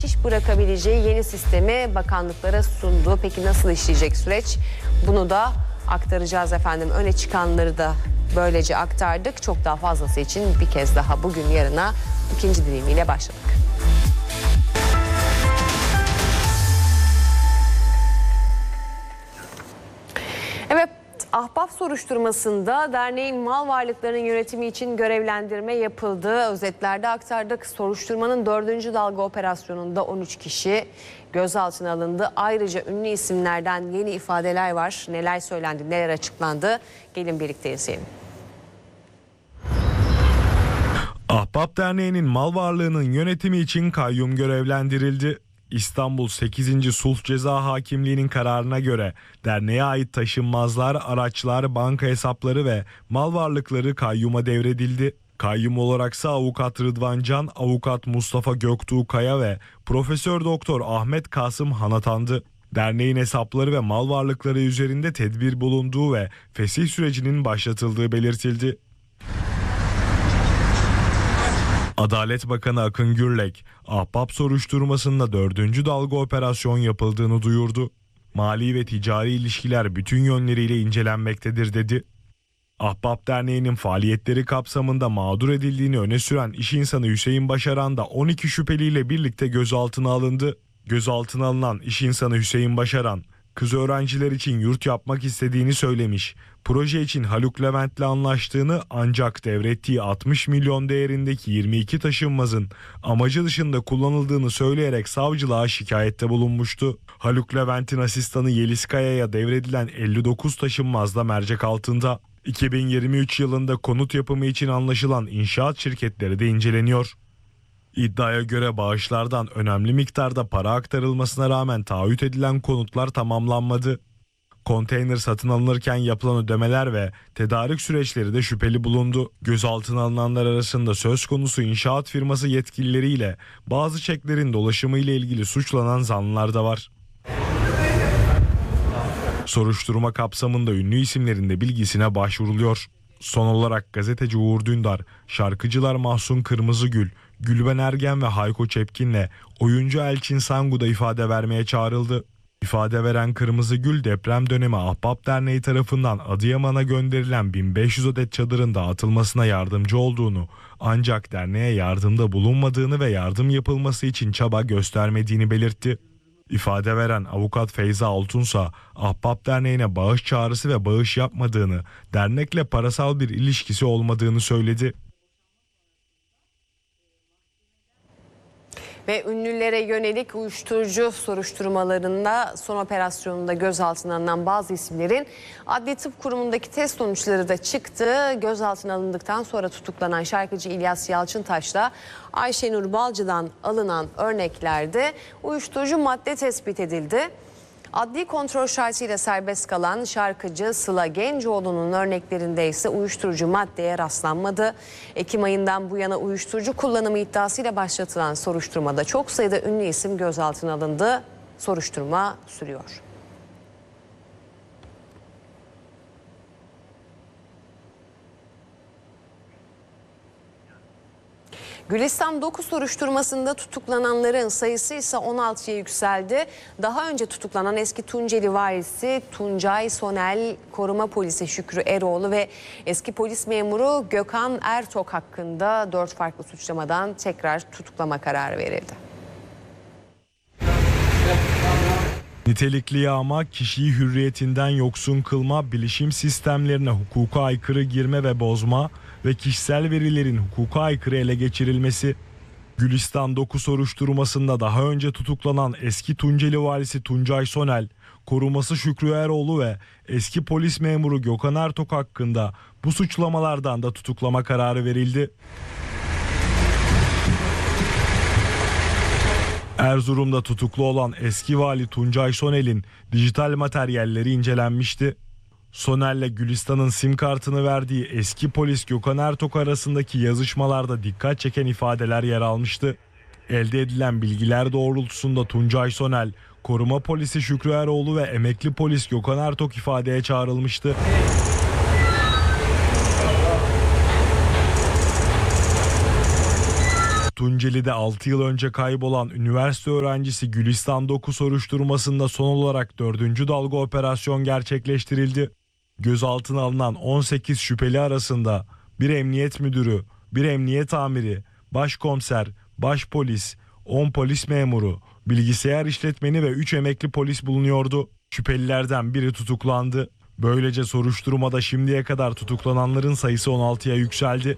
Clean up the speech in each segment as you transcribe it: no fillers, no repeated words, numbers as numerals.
iş bırakabileceği yeni sistemi bakanlıklara sundu. Peki nasıl işleyecek süreç? Bunu da aktaracağız efendim. Öne çıkanları da böylece aktardık. Çok daha fazlası için bir kez daha bugün yarına ikinci dilimiyle başladık. Evet, Ahbap soruşturmasında derneğin mal varlıklarının yönetimi için görevlendirme yapıldı. Özetlerde aktardık. Soruşturmanın 4. dalga operasyonunda 13 kişi gözaltına alındı. Ayrıca ünlü isimlerden yeni ifadeler var. Neler söylendi, neler açıklandı? Gelin birlikte izleyelim. Ahbap Derneği'nin mal varlığının yönetimi için kayyum görevlendirildi. İstanbul 8. Sulh Ceza Hakimliği'nin kararına göre derneğe ait taşınmazlar, araçlar, banka hesapları ve mal varlıkları kayyuma devredildi. Kayyum olaraksa avukat Rıdvan Can, avukat Mustafa Göktuğ Kaya ve Profesör Doktor Ahmet Kasım Han atandı. Derneğin hesapları ve mal varlıkları üzerinde tedbir bulunduğu ve fesih sürecinin başlatıldığı belirtildi. Adalet Bakanı Akın Gürlek, Ahbap soruşturmasında 4. dalga operasyon yapıldığını duyurdu. Mali ve ticari ilişkiler bütün yönleriyle incelenmektedir dedi. Ahbap Derneği'nin faaliyetleri kapsamında mağdur edildiğini öne süren iş insanı Hüseyin Başaran da 12 şüpheliyle birlikte gözaltına alındı. Gözaltına alınan iş insanı Hüseyin Başaran, kız öğrenciler için yurt yapmak istediğini söylemiş. Proje için Haluk Levent'le anlaştığını ancak devrettiği 60 milyon değerindeki 22 taşınmazın amacı dışında kullanıldığını söyleyerek savcılığa şikayette bulunmuştu. Haluk Levent'in asistanı Yeliz Kaya'ya devredilen 59 taşınmaz da mercek altında. 2023 yılında konut yapımı için anlaşılan inşaat şirketleri de inceleniyor. İddiaya göre bağışlardan önemli miktarda para aktarılmasına rağmen taahhüt edilen konutlar tamamlanmadı. Konteyner satın alınırken yapılan ödemeler ve tedarik süreçleri de şüpheli bulundu. Gözaltına alınanlar arasında söz konusu inşaat firması yetkilileriyle bazı çeklerin dolaşımı ile ilgili suçlanan zanlılar da var. Soruşturma kapsamında ünlü isimlerin de bilgisine başvuruluyor. Son olarak gazeteci Uğur Dündar, şarkıcılar Mahsun Kırmızıgül, Gülben Ergen ve Hayko Çepkin'le oyuncu Elçin Sangu da ifade vermeye çağrıldı. İfade veren Kırmızıgül deprem dönemi Ahbap Derneği tarafından Adıyaman'a gönderilen 1500 adet çadırın dağıtılmasına yardımcı olduğunu, ancak derneğe yardımda bulunmadığını ve yardım yapılması için çaba göstermediğini belirtti. İfade veren avukat Feyza Altunsa, Ahbap Derneği'ne bağış çağrısı ve bağış yapmadığını, dernekle parasal bir ilişkisi olmadığını söyledi. Ve ünlülere yönelik uyuşturucu soruşturmalarında son operasyonunda gözaltına alınan bazı isimlerin Adli Tıp Kurumu'ndaki test sonuçları da çıktı. Gözaltına alındıktan sonra tutuklanan şarkıcı İlyas Yalçıntaş'la Ayşenur Balcı'dan alınan örneklerde uyuşturucu madde tespit edildi. Adli kontrol şartıyla serbest kalan şarkıcı Sıla Gencoğlu'nun örneklerinde ise uyuşturucu maddeye rastlanmadı. Ekim ayından bu yana uyuşturucu kullanımı iddiasıyla başlatılan soruşturmada çok sayıda ünlü isim gözaltına alındı. Soruşturma sürüyor. Gülistan 9 soruşturmasında tutuklananların sayısı ise 16'ya yükseldi. Daha önce tutuklanan eski Tunceli valisi Tuncay Sonel, koruma polisi Şükrü Eroğlu ve eski polis memuru Gökhan Ertok hakkında 4 farklı suçlamadan tekrar tutuklama kararı verildi. Nitelikli yağma, kişiyi hürriyetinden yoksun kılma, bilişim sistemlerine hukuka aykırı girme ve bozma ve kişisel verilerin hukuka aykırı ele geçirilmesi. Gülistan 9 soruşturmasında daha önce tutuklanan eski Tunceli valisi Tuncay Sonel, koruması Şükrü Eroğlu ve eski polis memuru Gökhan Ertok hakkında bu suçlamalardan da tutuklama kararı verildi. Erzurum'da tutuklu olan eski vali Tuncay Sonel'in dijital materyalleri incelenmişti. Sonel'le Gülistan'ın sim kartını verdiği eski polis Gökhan Ertok arasındaki yazışmalarda dikkat çeken ifadeler yer almıştı. Elde edilen bilgiler doğrultusunda Tuncay Sonel, koruma polisi Şükrü Eroğlu ve emekli polis Gökhan Ertok ifadeye çağrılmıştı. Tunceli'de 6 yıl önce kaybolan üniversite öğrencisi Gülistan Doku soruşturmasında son olarak 4. dalga operasyon gerçekleştirildi. Gözaltına alınan 18 şüpheli arasında bir emniyet müdürü, bir emniyet amiri, başkomiser, başpolis, 10 polis memuru, bilgisayar işletmeni ve 3 emekli polis bulunuyordu. Şüphelilerden biri tutuklandı. Böylece soruşturmada şimdiye kadar tutuklananların sayısı 16'ya yükseldi.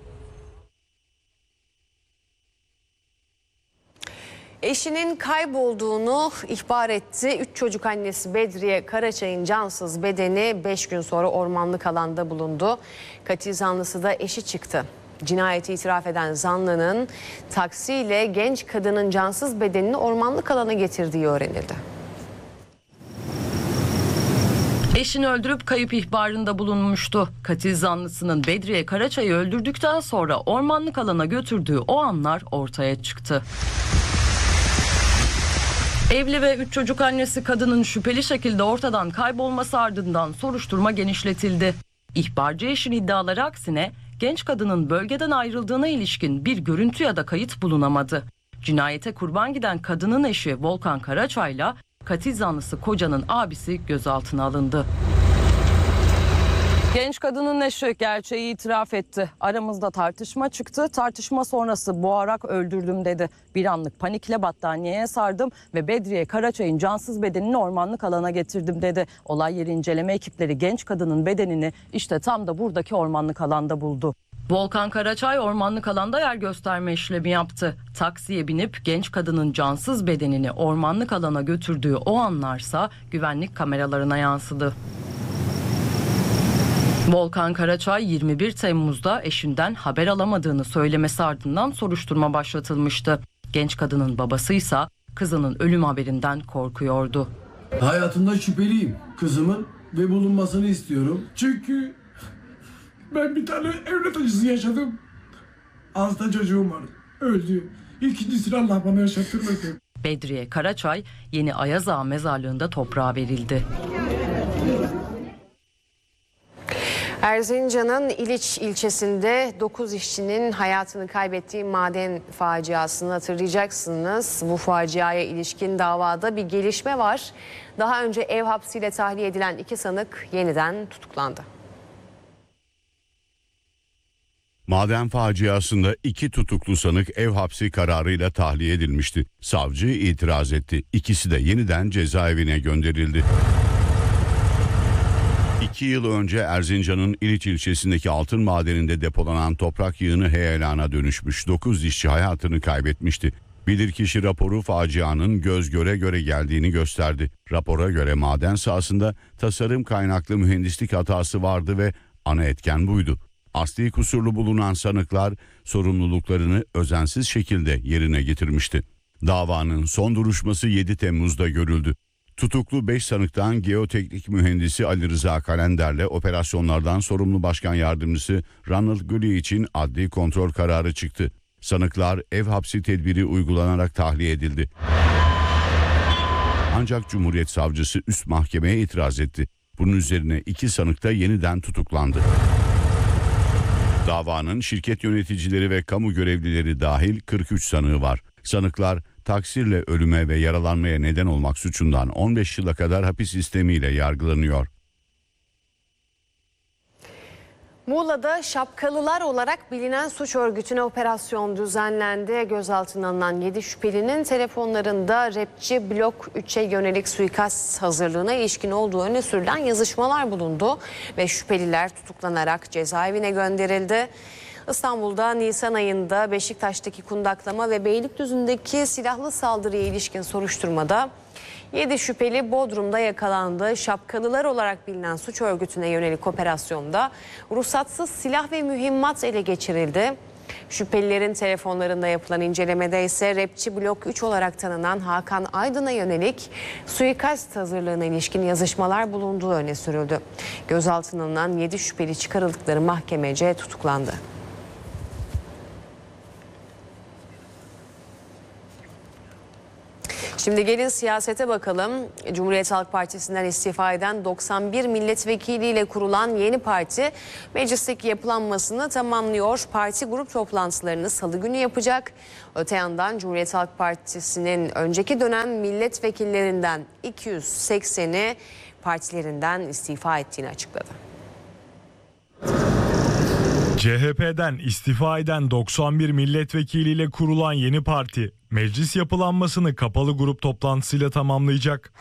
Eşinin kaybolduğunu ihbar etti. 3 çocuk annesi Bedriye Karaçay'ın cansız bedeni 5 gün sonra ormanlık alanda bulundu. Katil zanlısı da eşi çıktı. Cinayeti itiraf eden zanlının taksiyle genç kadının cansız bedenini ormanlık alana getirdiği öğrenildi. Eşini öldürüp kayıp ihbarında bulunmuştu. Katil zanlısının Bedriye Karaçay'ı öldürdükten sonra ormanlık alana götürdüğü o anlar ortaya çıktı. Evli ve 3 çocuk annesi kadının şüpheli şekilde ortadan kaybolması ardından soruşturma genişletildi. İhbarcı eşin iddiaları aksine genç kadının bölgeden ayrıldığına ilişkin bir görüntü ya da kayıt bulunamadı. Cinayete kurban giden kadının eşi Volkan Karaçay'la katil zanlısı kocanın abisi gözaltına alındı. Genç kadının eşi gerçeği itiraf etti. Aramızda tartışma çıktı. Tartışma sonrası boğarak öldürdüm dedi. Bir anlık panikle battaniyeye sardım ve Bedriye Karaçay'ın cansız bedenini ormanlık alana getirdim dedi. Olay yeri inceleme ekipleri genç kadının bedenini işte tam da buradaki ormanlık alanda buldu. Volkan Karaçay ormanlık alanda yer gösterme işlemi yaptı. Taksiye binip genç kadının cansız bedenini ormanlık alana götürdüğü o anlarsa güvenlik kameralarına yansıdı. Volkan Karaçay 21 Temmuz'da eşinden haber alamadığını söylemesi ardından soruşturma başlatılmıştı. Genç kadının babasıysa kızının ölüm haberinden korkuyordu. Hayatımda şüpheliyim kızımın ve bulunmasını istiyorum. Çünkü ben bir tane evlat acısı yaşadım. Hasta çocuğum var. Öldü. İkincisini Allah bana yaşattırmadı. Bedriye Karaçay Yeni Ayazağa mezarlığında toprağa verildi. Erzincan'ın İliç ilçesinde 9 işçinin hayatını kaybettiği maden faciasını hatırlayacaksınız. Bu faciaya ilişkin davada bir gelişme var. Daha önce ev hapsiyle tahliye edilen 2 sanık yeniden tutuklandı. Maden faciasında 2 tutuklu sanık ev hapsi kararıyla tahliye edilmişti. Savcı itiraz etti. İkisi de yeniden cezaevine gönderildi. 2 yıl önce Erzincan'ın İliç ilçesindeki altın madeninde depolanan toprak yığını heyelana dönüşmüş. 9 işçi hayatını kaybetmişti. Bilirkişi raporu facianın göz göre göre geldiğini gösterdi. Rapora göre maden sahasında tasarım kaynaklı mühendislik hatası vardı ve ana etken buydu. Asli kusurlu bulunan sanıklar sorumluluklarını özensiz şekilde yerine getirmişti. Davanın son duruşması 7 Temmuz'da görüldü. Tutuklu 5 sanıktan geoteknik mühendisi Ali Rıza Kalender'le operasyonlardan sorumlu başkan yardımcısı Ronald Gully için adli kontrol kararı çıktı. Sanıklar ev hapsi tedbiri uygulanarak tahliye edildi. Ancak Cumhuriyet Savcısı üst mahkemeye itiraz etti. Bunun üzerine 2 sanık da yeniden tutuklandı. Davanın şirket yöneticileri ve kamu görevlileri dahil 43 sanığı var. Sanıklar taksirle ölüme ve yaralanmaya neden olmak suçundan 15 yıla kadar hapis sistemiyle yargılanıyor. Muğla'da şapkalılar olarak bilinen suç örgütüne operasyon düzenlendi. Gözaltına alınan 7 şüphelinin telefonlarında rapçi Blok 3'e yönelik suikast hazırlığına ilişkin olduğu öne sürülen yazışmalar bulundu ve şüpheliler tutuklanarak cezaevine gönderildi. İstanbul'da Nisan ayında Beşiktaş'taki kundaklama ve Beylikdüzü'ndeki silahlı saldırıya ilişkin soruşturmada 7 şüpheli Bodrum'da yakalandı. Şapkalılar olarak bilinen suç örgütüne yönelik operasyonda ruhsatsız silah ve mühimmat ele geçirildi. Şüphelilerin telefonlarında yapılan incelemede ise rapçi Blok 3 olarak tanınan Hakan Aydın'a yönelik suikast hazırlığına ilişkin yazışmalar bulunduğu öne sürüldü. Gözaltına alınan 7 şüpheli çıkarıldıkları mahkemece tutuklandı. Şimdi gelin siyasete bakalım. Cumhuriyet Halk Partisi'nden istifa eden 91 milletvekiliyle kurulan yeni parti meclisteki yapılanmasını tamamlıyor. Parti grup toplantılarını salı günü yapacak. Öte yandan Cumhuriyet Halk Partisi'nin önceki dönem milletvekillerinden 280'i partilerinden istifa ettiğini açıkladı. CHP'den istifa eden 91 milletvekiliyle kurulan yeni parti, meclis yapılanmasını kapalı grup toplantısıyla tamamlayacak.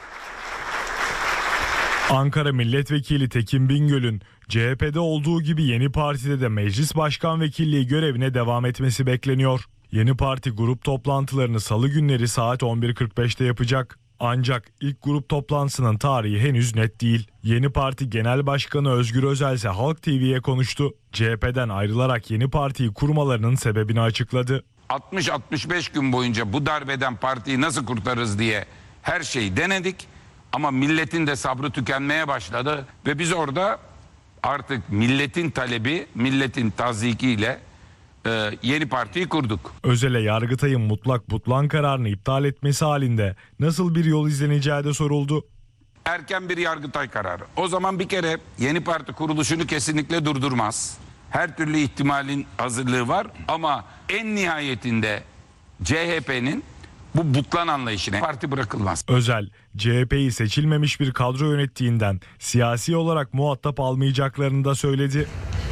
Ankara Milletvekili Tekin Bingöl'ün CHP'de olduğu gibi yeni partide de meclis başkan vekilliği görevine devam etmesi bekleniyor. Yeni parti grup toplantılarını salı günleri saat 11.45'te yapacak. Ancak ilk grup toplantısının tarihi henüz net değil. Yeni Parti Genel Başkanı Özgür Özel ise Halk TV'ye konuştu. CHP'den ayrılarak yeni partiyi kurmalarının sebebini açıkladı. 60-65 gün boyunca bu darbeden partiyi nasıl kurtarırız diye her şeyi denedik. Ama milletin de sabrı tükenmeye başladı ve biz orada artık milletin talebi, milletin tazyikiyle yeni partiyi kurduk. Özel'e Yargıtay'ın mutlak butlan kararını iptal etmesi halinde nasıl bir yol izleneceği de soruldu. Erken bir Yargıtay kararı. O zaman bir kere yeni parti kuruluşunu kesinlikle durdurmaz. Her türlü ihtimalin hazırlığı var ama en nihayetinde CHP'nin bu butlan anlayışına parti bırakılmaz. Özel, CHP'yi seçilmemiş bir kadro yönettiğinden siyasi olarak muhatap almayacaklarını da söyledi.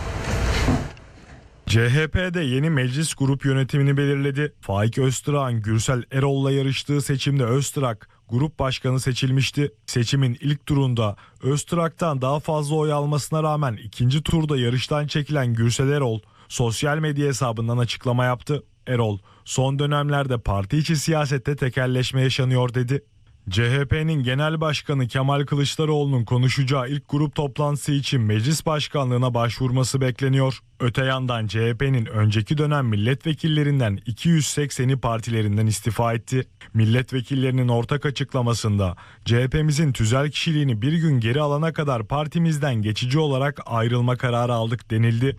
CHP'de yeni meclis grup yönetimini belirledi. Faik Öztrak'ın Gürsel Erol'la yarıştığı seçimde Öztrak grup başkanı seçilmişti. Seçimin ilk turunda Öztrak'tan daha fazla oy almasına rağmen ikinci turda yarıştan çekilen Gürsel Erol sosyal medya hesabından açıklama yaptı. Erol, son dönemlerde parti içi siyasette tekelleşme yaşanıyor dedi. CHP'nin Genel Başkanı Kemal Kılıçdaroğlu'nun konuşacağı ilk grup toplantısı için meclis başkanlığına başvurması bekleniyor. Öte yandan CHP'nin önceki dönem milletvekillerinden 280'i partilerinden istifa etti. Milletvekillerinin ortak açıklamasında CHP'mizin tüzel kişiliğini bir gün geri alana kadar partimizden geçici olarak ayrılma kararı aldık denildi.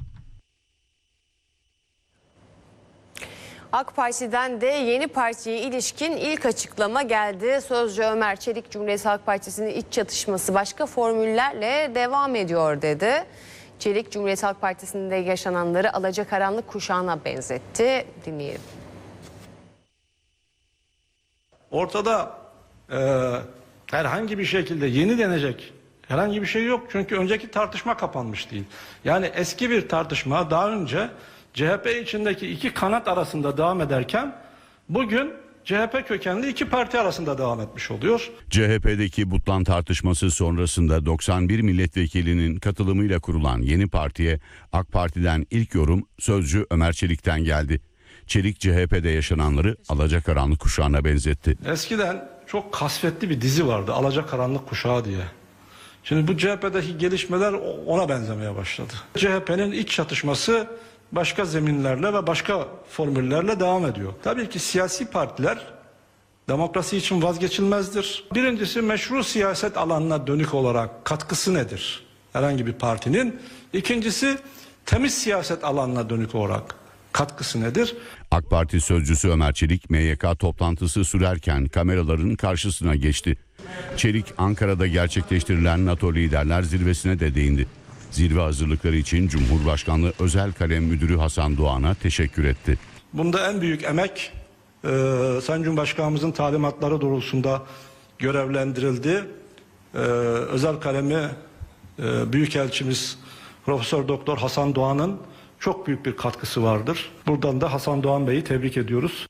AK Parti'den de yeni partiye ilişkin ilk açıklama geldi. Sözcü Ömer Çelik, Cumhuriyet Halk Partisi'nin iç çatışması başka formüllerle devam ediyor dedi. Çelik, Cumhuriyet Halk Partisi'nde yaşananları alacakaranlık kuşağına benzetti. Dinleyelim. Ortada herhangi bir şekilde yeni denecek herhangi bir şey yok. Çünkü önceki tartışma kapanmış değil. Yani eski bir tartışma daha önce CHP içindeki iki kanat arasında devam ederken bugün CHP kökenli iki parti arasında devam etmiş oluyor. CHP'deki butlan tartışması sonrasında 91 milletvekilinin katılımıyla kurulan yeni partiye AK Parti'den ilk yorum sözcü Ömer Çelik'ten geldi. Çelik CHP'de yaşananları alacakaranlık kuşağına benzetti. Eskiden çok kasvetli bir dizi vardı, Alacakaranlık Kuşağı diye. Şimdi bu CHP'deki gelişmeler ona benzemeye başladı. CHP'nin iç çatışması başka zeminlerle ve başka formüllerle devam ediyor. Tabii ki siyasi partiler demokrasi için vazgeçilmezdir. Birincisi, meşru siyaset alanına dönük olarak katkısı nedir herhangi bir partinin? İkincisi, temiz siyaset alanına dönük olarak katkısı nedir? AK Parti sözcüsü Ömer Çelik MYK toplantısı sürerken kameraların karşısına geçti. Çelik Ankara'da gerçekleştirilen NATO Liderler Zirvesi'ne de değindi. Zirve hazırlıkları için Cumhurbaşkanlığı Özel Kalem Müdürü Hasan Doğan'a teşekkür etti. Bunda en büyük emek Sayın Cumhurbaşkanımızın talimatları doğrultusunda görevlendirildi. Özel kalemi Büyükelçimiz Profesör Doktor Hasan Doğan'ın çok büyük bir katkısı vardır. Buradan da Hasan Doğan Bey'i tebrik ediyoruz.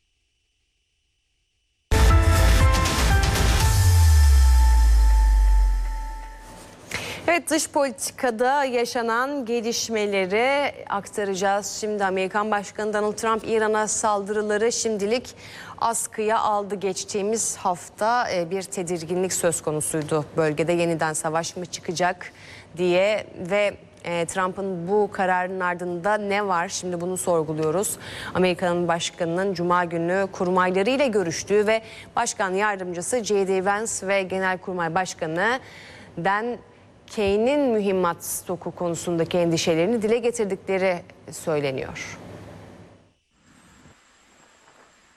Evet, dış politikada yaşanan gelişmeleri aktaracağız. Şimdi Amerikan Başkanı Donald Trump İran'a saldırıları şimdilik askıya aldı. Geçtiğimiz hafta bir tedirginlik söz konusuydu. Bölgede yeniden savaş mı çıkacak diye ve Trump'ın bu kararının ardında ne var? Şimdi bunu sorguluyoruz. Amerikan Başkanı'nın Cuma günü kurmaylarıyla görüştüğü ve Başkan Yardımcısı J.D. Vance ve Genelkurmay Başkanı Dan Kane'in mühimmat stoku konusundaki endişelerini dile getirdikleri söyleniyor.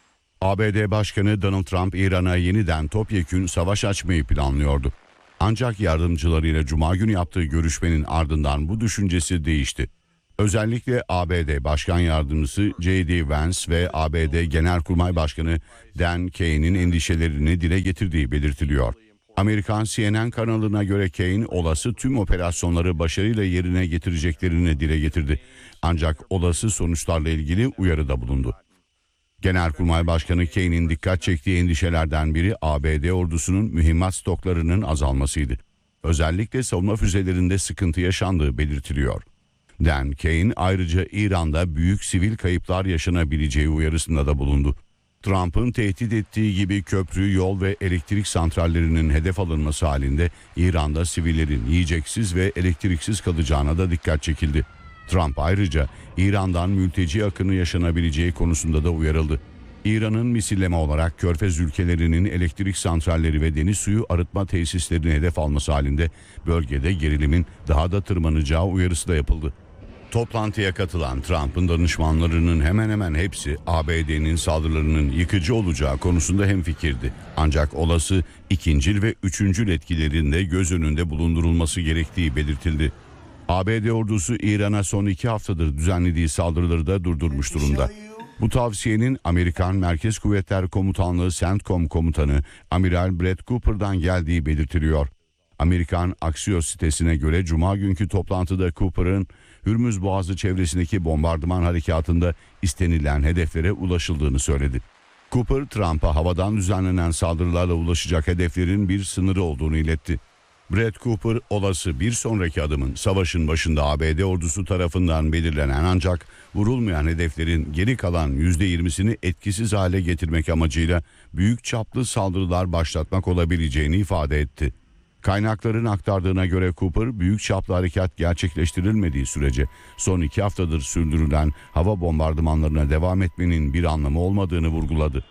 ABD Başkanı Donald Trump İran'a yeniden topyekün savaş açmayı planlıyordu. Ancak yardımcılarıyla Cuma günü yaptığı görüşmenin ardından bu düşüncesi değişti. Özellikle ABD Başkan Yardımcısı J.D. Vance ve ABD Genelkurmay Başkanı Dan Kane'in endişelerini dile getirdiği belirtiliyor. Amerikan CNN kanalına göre Kane olası tüm operasyonları başarıyla yerine getireceklerini dile getirdi. Ancak olası sonuçlarla ilgili uyarıda bulundu. Genelkurmay Başkanı Kane'in dikkat çektiği endişelerden biri ABD ordusunun mühimmat stoklarının azalmasıydı. Özellikle savunma füzelerinde sıkıntı yaşandığı belirtiliyor. Dan Kane ayrıca İran'da büyük sivil kayıplar yaşanabileceği uyarısında da bulundu. Trump'ın tehdit ettiği gibi köprü, yol ve elektrik santrallerinin hedef alınması halinde İran'da sivillerin yiyeceksiz ve elektriksiz kalacağına da dikkat çekildi. Trump ayrıca İran'dan mülteci akını yaşanabileceği konusunda da uyarıldı. İran'ın misilleme olarak Körfez ülkelerinin elektrik santralleri ve deniz suyu arıtma tesislerini hedef alması halinde bölgede gerilimin daha da tırmanacağı uyarısı da yapıldı. Toplantıya katılan Trump'ın danışmanlarının hemen hemen hepsi ABD'nin saldırılarının yıkıcı olacağı konusunda hemfikirdi. Ancak olası ikincil ve üçüncül etkilerin de göz önünde bulundurulması gerektiği belirtildi. ABD ordusu İran'a son 2 haftadır düzenlediği saldırıları da durdurmuş durumda. Bu tavsiyenin Amerikan Merkez Kuvvetler Komutanlığı CENTCOM komutanı Amiral Brett Cooper'dan geldiği belirtiliyor. Amerikan Axios sitesine göre Cuma günkü toplantıda Cooper'ın Hürmüz Boğazı çevresindeki bombardıman harekatında istenilen hedeflere ulaşıldığını söyledi. Cooper, Trump'a havadan düzenlenen saldırılarla ulaşacak hedeflerin bir sınırı olduğunu iletti. Brett Cooper, olası bir sonraki adımın savaşın başında ABD ordusu tarafından belirlenen ancak vurulmayan hedeflerin geri kalan %20'sini etkisiz hale getirmek amacıyla büyük çaplı saldırılar başlatmak olabileceğini ifade etti. Kaynakların aktardığına göre Cooper, büyük çaplı harekat gerçekleştirilmediği sürece son 2 haftadır sürdürülen hava bombardımanlarına devam etmenin bir anlamı olmadığını vurguladı.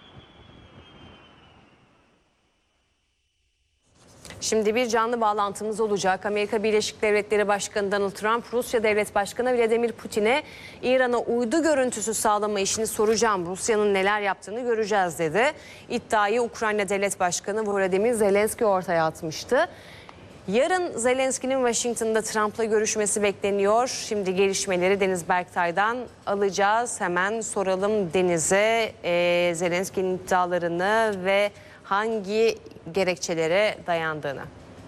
Şimdi bir canlı bağlantımız olacak. Amerika Birleşik Devletleri Başkanı Donald Trump, Rusya Devlet Başkanı Vladimir Putin'e İran'a uydu görüntüsü sağlama işini soracağım, Rusya'nın neler yaptığını göreceğiz dedi. İddiayı Ukrayna Devlet Başkanı Volodymyr Zelenski ortaya atmıştı. Yarın Zelenski'nin Washington'da Trump'la görüşmesi bekleniyor. Şimdi gelişmeleri Deniz Berktay'dan alacağız. Hemen soralım Deniz'e Zelenski'nin iddialarını ve hangi gerekçelere dayandığını.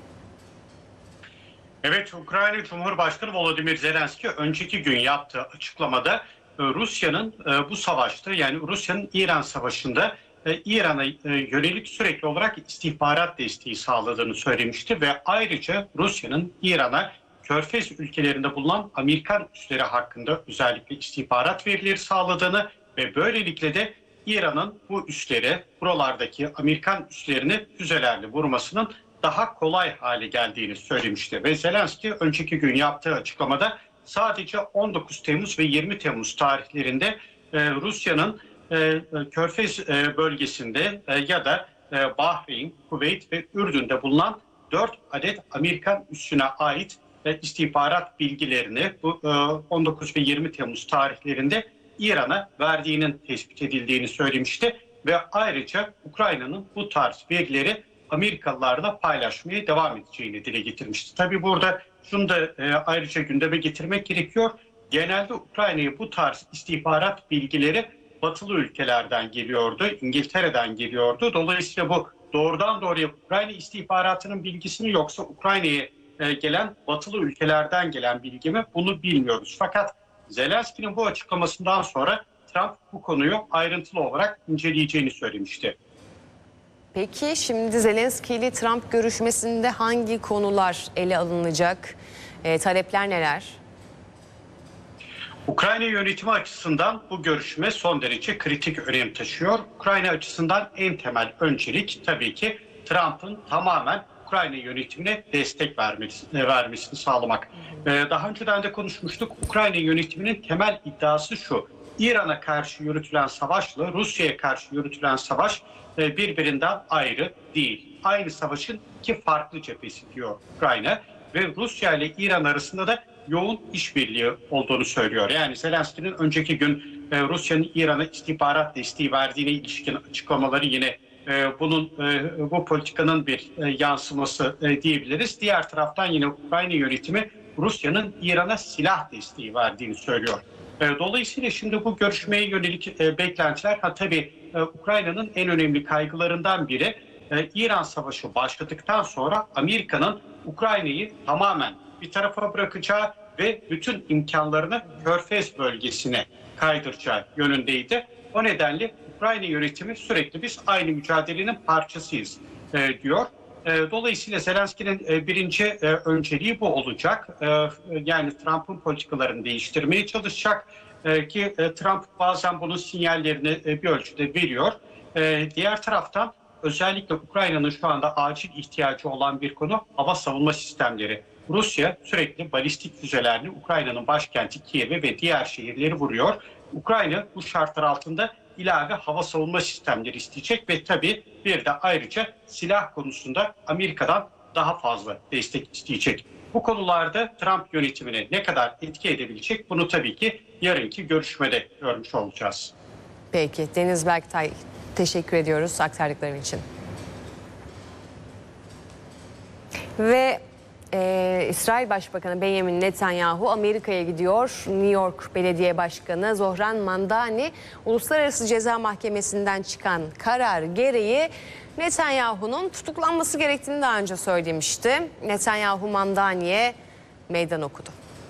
Evet, Ukrayna Cumhurbaşkanı Volodymyr Zelenski önceki gün yaptığı açıklamada Rusya'nın bu savaşta, yani Rusya'nın İran savaşında İran'a yönelik sürekli olarak istihbarat desteği sağladığını söylemişti ve ayrıca Rusya'nın İran'a Körfez ülkelerinde bulunan Amerikan üsleri hakkında özellikle istihbarat verileri sağladığını ve böylelikle de İran'ın bu üsleri, buralardaki Amerikan üslerini füzelerle vurmasının daha kolay hale geldiğini söylemişti. Ve Zelenski önceki gün yaptığı açıklamada sadece 19 Temmuz ve 20 Temmuz tarihlerinde Rusya'nın Körfez bölgesinde ya da Bahreyn, Kuveyt ve Ürdün'de bulunan 4 adet Amerikan üssüne ait istihbarat bilgilerini bu 19 ve 20 Temmuz tarihlerinde İran'a verdiğinin tespit edildiğini söylemişti ve ayrıca Ukrayna'nın bu tarz verileri Amerikalılarla paylaşmaya devam edeceğini dile getirmişti. Tabii burada şunu da ayrıca gündeme getirmek gerekiyor. Genelde Ukrayna'ya bu tarz istihbarat bilgileri batılı ülkelerden geliyordu, İngiltere'den geliyordu. Dolayısıyla bu doğrudan doğruya Ukrayna istihbaratının bilgisi mi yoksa Ukrayna'ya gelen batılı ülkelerden gelen bilgi mi, bunu bilmiyoruz. Fakat Zelenski'nin bu açıklamasından sonra Trump bu konuyu ayrıntılı olarak inceleyeceğini söylemişti. Peki şimdi Zelenski ile Trump görüşmesinde hangi konular ele alınacak? Talepler neler? Ukrayna yönetimi açısından bu görüşme son derece kritik önem taşıyor. Ukrayna açısından en temel öncelik tabii ki Trump'ın tamamen Ukrayna yönetimine destek vermesini sağlamak. Daha önceden de konuşmuştuk. Ukrayna yönetiminin temel iddiası şu: İran'a karşı yürütülen savaşla Rusya'ya karşı yürütülen savaş birbirinden ayrı değil. Aynı savaşın iki farklı cephesi diyor Ukrayna ve Rusya ile İran arasında da yoğun işbirliği olduğunu söylüyor. Yani Zelenski'nin önceki gün Rusya'nın İran'a istihbarat desteği verdiğine ilişkin açıklamaları yine bu politikanın bir yansıması diyebiliriz. Diğer taraftan yine Ukrayna yönetimi Rusya'nın İran'a silah desteği verdiğini söylüyor. Dolayısıyla şimdi bu görüşmeye yönelik beklentiler tabii Ukrayna'nın en önemli kaygılarından biri İran Savaşı başladıktan sonra Amerika'nın Ukrayna'yı tamamen bir tarafa bırakacağı ve bütün imkanlarını Körfez bölgesine kaydıracağı yönündeydi. O nedenle Ukrayna yönetimi sürekli biz aynı mücadelenin parçasıyız diyor. Dolayısıyla Zelenski'nin birinci önceliği bu olacak. Yani Trump'ın politikalarını değiştirmeye çalışacak ki Trump bazen bunun sinyallerini bir ölçüde veriyor. Diğer taraftan özellikle Ukrayna'nın şu anda acil ihtiyacı olan bir konu hava savunma sistemleri. Rusya sürekli balistik füzelerini Ukrayna'nın başkenti Kiev'e ve diğer şehirleri vuruyor. Ukrayna bu şartlar altında ilave hava savunma sistemleri isteyecek ve tabii bir de ayrıca silah konusunda Amerika'dan daha fazla destek isteyecek. Bu konularda Trump yönetimine ne kadar etki edebilecek bunu tabii ki yarınki görüşmede görmüş olacağız. Peki Deniz Berktay, teşekkür ediyoruz aktardıkların için. Ve İsrail Başbakanı Benjamin Netanyahu Amerika'ya gidiyor. New York Belediye Başkanı Zohran Mamdani Uluslararası Ceza Mahkemesi'nden çıkan karar gereği Netanyahu'nun tutuklanması gerektiğini daha önce söylemişti. Netanyahu Mamdani'ye meydan okudu.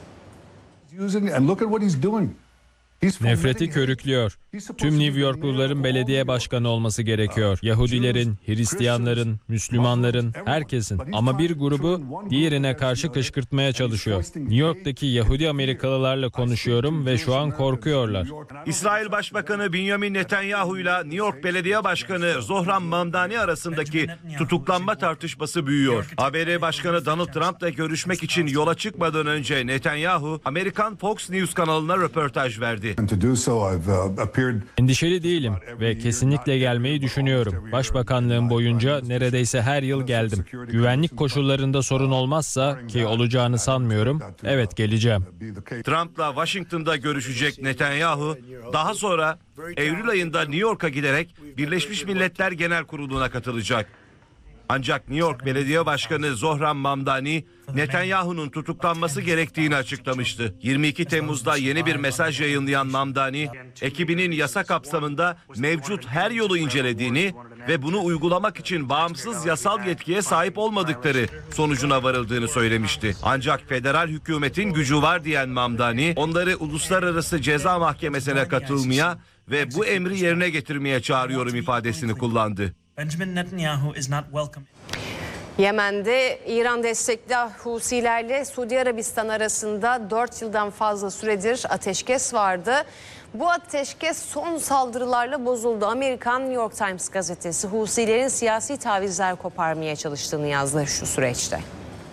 Nefreti körüklüyor. Tüm New Yorkluların belediye başkanı olması gerekiyor. Yahudilerin, Hristiyanların, Müslümanların, herkesin. Ama bir grubu diğerine karşı kışkırtmaya çalışıyor. New York'taki Yahudi Amerikalılarla konuşuyorum ve şu an korkuyorlar. İsrail Başbakanı Benjamin Netanyahu ile New York Belediye Başkanı Zohran Mamdani arasındaki tutuklanma tartışması büyüyor. ABD Başkanı Donald Trump'la görüşmek için yola çıkmadan önce Netanyahu, Amerikan Fox News kanalına röportaj verdi. Endişeli değilim ve kesinlikle gelmeyi düşünüyorum. Başbakanlığım boyunca neredeyse her yıl geldim. Güvenlik koşullarında sorun olmazsa, ki olacağını sanmıyorum, evet geleceğim. Trump'la Washington'da görüşecek Netanyahu, daha sonra Eylül ayında New York'a giderek Birleşmiş Milletler Genel Kurulu'na katılacak. Ancak New York Belediye Başkanı Zohran Mamdani, Netanyahu'nun tutuklanması gerektiğini açıklamıştı. 22 Temmuz'da yeni bir mesaj yayınlayan Mamdani, ekibinin yasa kapsamında mevcut her yolu incelediğini ve bunu uygulamak için bağımsız yasal yetkiye sahip olmadıkları sonucuna varıldığını söylemişti. Ancak federal hükümetin gücü var diyen Mamdani, onları Uluslararası Ceza Mahkemesi'ne katılmaya ve bu emri yerine getirmeye çağırıyorum ifadesini kullandı. Benjamin Netanyahu is not welcome. Yemen'de İran destekli Husilerle Suudi Arabistan arasında 4 yıldan fazla süredir ateşkes vardı. Bu ateşkes son saldırılarla bozuldu. Amerikan New York Times gazetesi Husilerin siyasi tavizler koparmaya çalıştığını yazdı şu süreçte.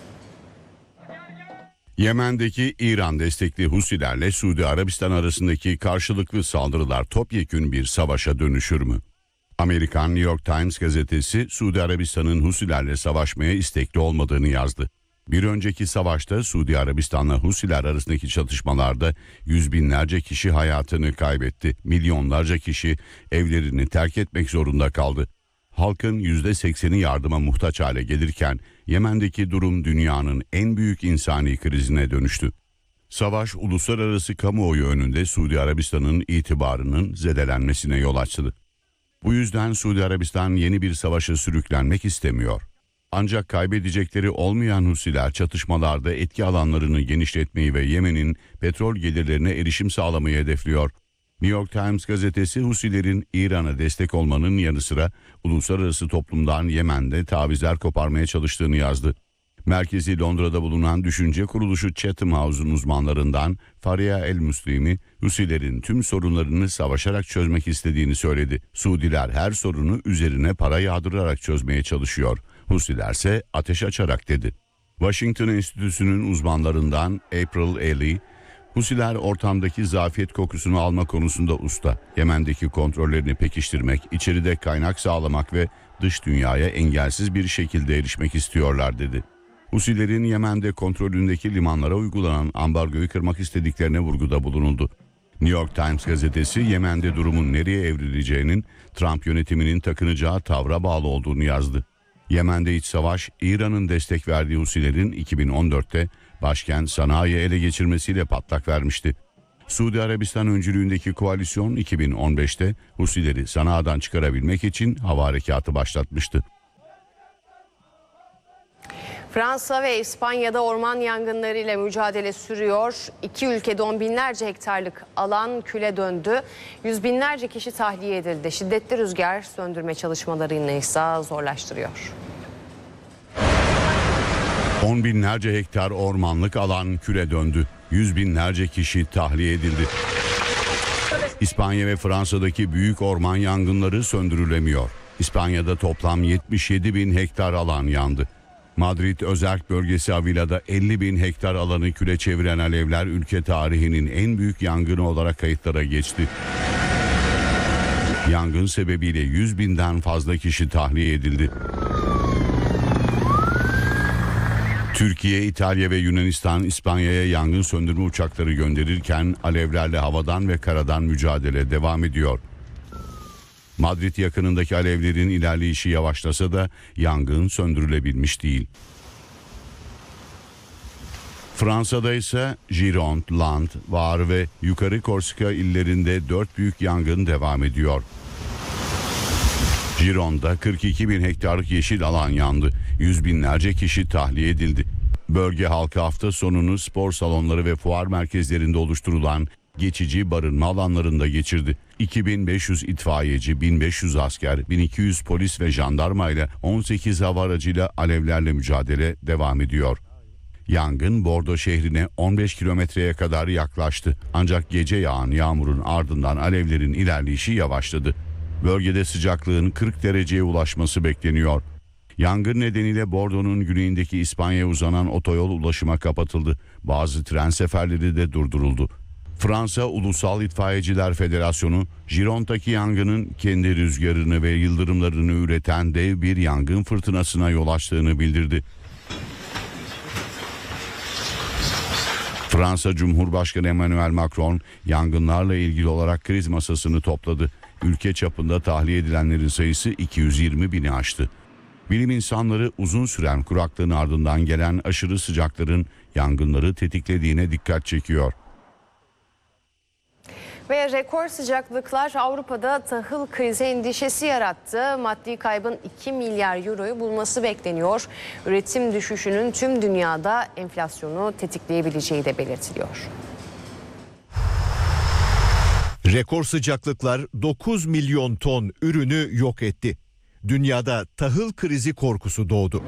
Yemen'deki İran destekli Husilerle Suudi Arabistan arasındaki karşılıklı saldırılar topyekün bir savaşa dönüşür mü? Amerikan New York Times gazetesi Suudi Arabistan'ın Husilerle savaşmaya istekli olmadığını yazdı. Bir önceki savaşta Suudi Arabistan'la Husiler arasındaki çatışmalarda yüz binlerce kişi hayatını kaybetti. Milyonlarca kişi evlerini terk etmek zorunda kaldı. Halkın %80'i yardıma muhtaç hale gelirken Yemen'deki durum dünyanın en büyük insani krizine dönüştü. Savaş uluslararası kamuoyu önünde Suudi Arabistan'ın itibarının zedelenmesine yol açtı. Bu yüzden Suudi Arabistan yeni bir savaşa sürüklenmek istemiyor. Ancak kaybedecekleri olmayan Husiler çatışmalarda etki alanlarını genişletmeyi ve Yemen'in petrol gelirlerine erişim sağlamayı hedefliyor. New York Times gazetesi Husilerin İran'a destek olmanın yanı sıra uluslararası toplumdan Yemen'de tavizler koparmaya çalıştığını yazdı. Merkezi Londra'da bulunan düşünce kuruluşu Chatham House'un uzmanlarından Faria El-Müslimi, Husilerin tüm sorunlarını savaşarak çözmek istediğini söyledi. Suudiler her sorunu üzerine para yağdırarak çözmeye çalışıyor. Husiler ise ateş açarak dedi. Washington Enstitüsü'nün uzmanlarından April Ely, Husiler ortamdaki zafiyet kokusunu alma konusunda usta. Yemen'deki kontrollerini pekiştirmek, içeride kaynak sağlamak ve dış dünyaya engelsiz bir şekilde erişmek istiyorlar dedi. Husilerin Yemen'de kontrolündeki limanlara uygulanan ambargoyu kırmak istediklerine vurguda bulunuldu. New York Times gazetesi Yemen'de durumun nereye evrileceğinin Trump yönetiminin takınacağı tavra bağlı olduğunu yazdı. Yemen'de iç savaş, İran'ın destek verdiği Husilerin 2014'te başkent Sana'yı ele geçirmesiyle patlak vermişti. Suudi Arabistan öncülüğündeki koalisyon 2015'te Husileri Sana'dan çıkarabilmek için hava harekatı başlatmıştı. Fransa ve İspanya'da orman yangınlarıyla mücadele sürüyor. İki ülkede on binlerce hektarlık alan küle döndü. Yüz binlerce kişi tahliye edildi. Şiddetli rüzgar söndürme çalışmalarını ise zorlaştırıyor. On binlerce hektar ormanlık alan küle döndü. Yüz binlerce kişi tahliye edildi. İspanya ve Fransa'daki büyük orman yangınları söndürülemiyor. İspanya'da toplam 77 bin hektar alan yandı. Madrid özerk bölgesi Avila'da 50 bin hektar alanı küle çeviren alevler ülke tarihinin en büyük yangını olarak kayıtlara geçti. Yangın sebebiyle 100 binden fazla kişi tahliye edildi. Türkiye, İtalya ve Yunanistan İspanya'ya yangın söndürme uçakları gönderirken alevlerle havadan ve karadan mücadele devam ediyor. Madrid yakınındaki alevlerin ilerleyişi yavaşlasa da yangın söndürülebilmiş değil. Fransa'da ise Gironde, Land, Var ve Yukarı Korsika illerinde 4 büyük yangın devam ediyor. Gironde'da 42 bin hektarlık yeşil alan yandı. Yüz binlerce kişi tahliye edildi. Bölge halkı hafta sonunu spor salonları ve fuar merkezlerinde oluşturulan geçici barınma alanlarında geçirdi. 2500 itfaiyeci, 1500 asker, 1200 polis ve jandarma ile 18 hava aracıyla alevlerle mücadele devam ediyor. Yangın Bordo şehrine 15 kilometreye kadar yaklaştı. Ancak gece yağan yağmurun ardından alevlerin ilerleyişi yavaşladı. Bölgede sıcaklığın 40 dereceye ulaşması bekleniyor. Yangın nedeniyle Bordo'nun güneyindeki İspanya'ya uzanan otoyol ulaşıma kapatıldı. Bazı tren seferleri de durduruldu. Fransa Ulusal İtfaiyeciler Federasyonu, Gironde'daki yangının kendi rüzgarını ve yıldırımlarını üreten dev bir yangın fırtınasına yol açtığını bildirdi. Fransa Cumhurbaşkanı Emmanuel Macron, yangınlarla ilgili olarak kriz masasını topladı. Ülke çapında tahliye edilenlerin sayısı 220 bini aştı. Bilim insanları uzun süren kuraklığın ardından gelen aşırı sıcakların yangınları tetiklediğine dikkat çekiyor. Ve rekor sıcaklıklar Avrupa'da tahıl krizi endişesi yarattı. Maddi kaybın 2 milyar euroyu bulması bekleniyor. Üretim düşüşünün tüm dünyada enflasyonu tetikleyebileceği de belirtiliyor. Rekor sıcaklıklar 9 milyon ton ürünü yok etti. Dünyada tahıl krizi korkusu doğdu.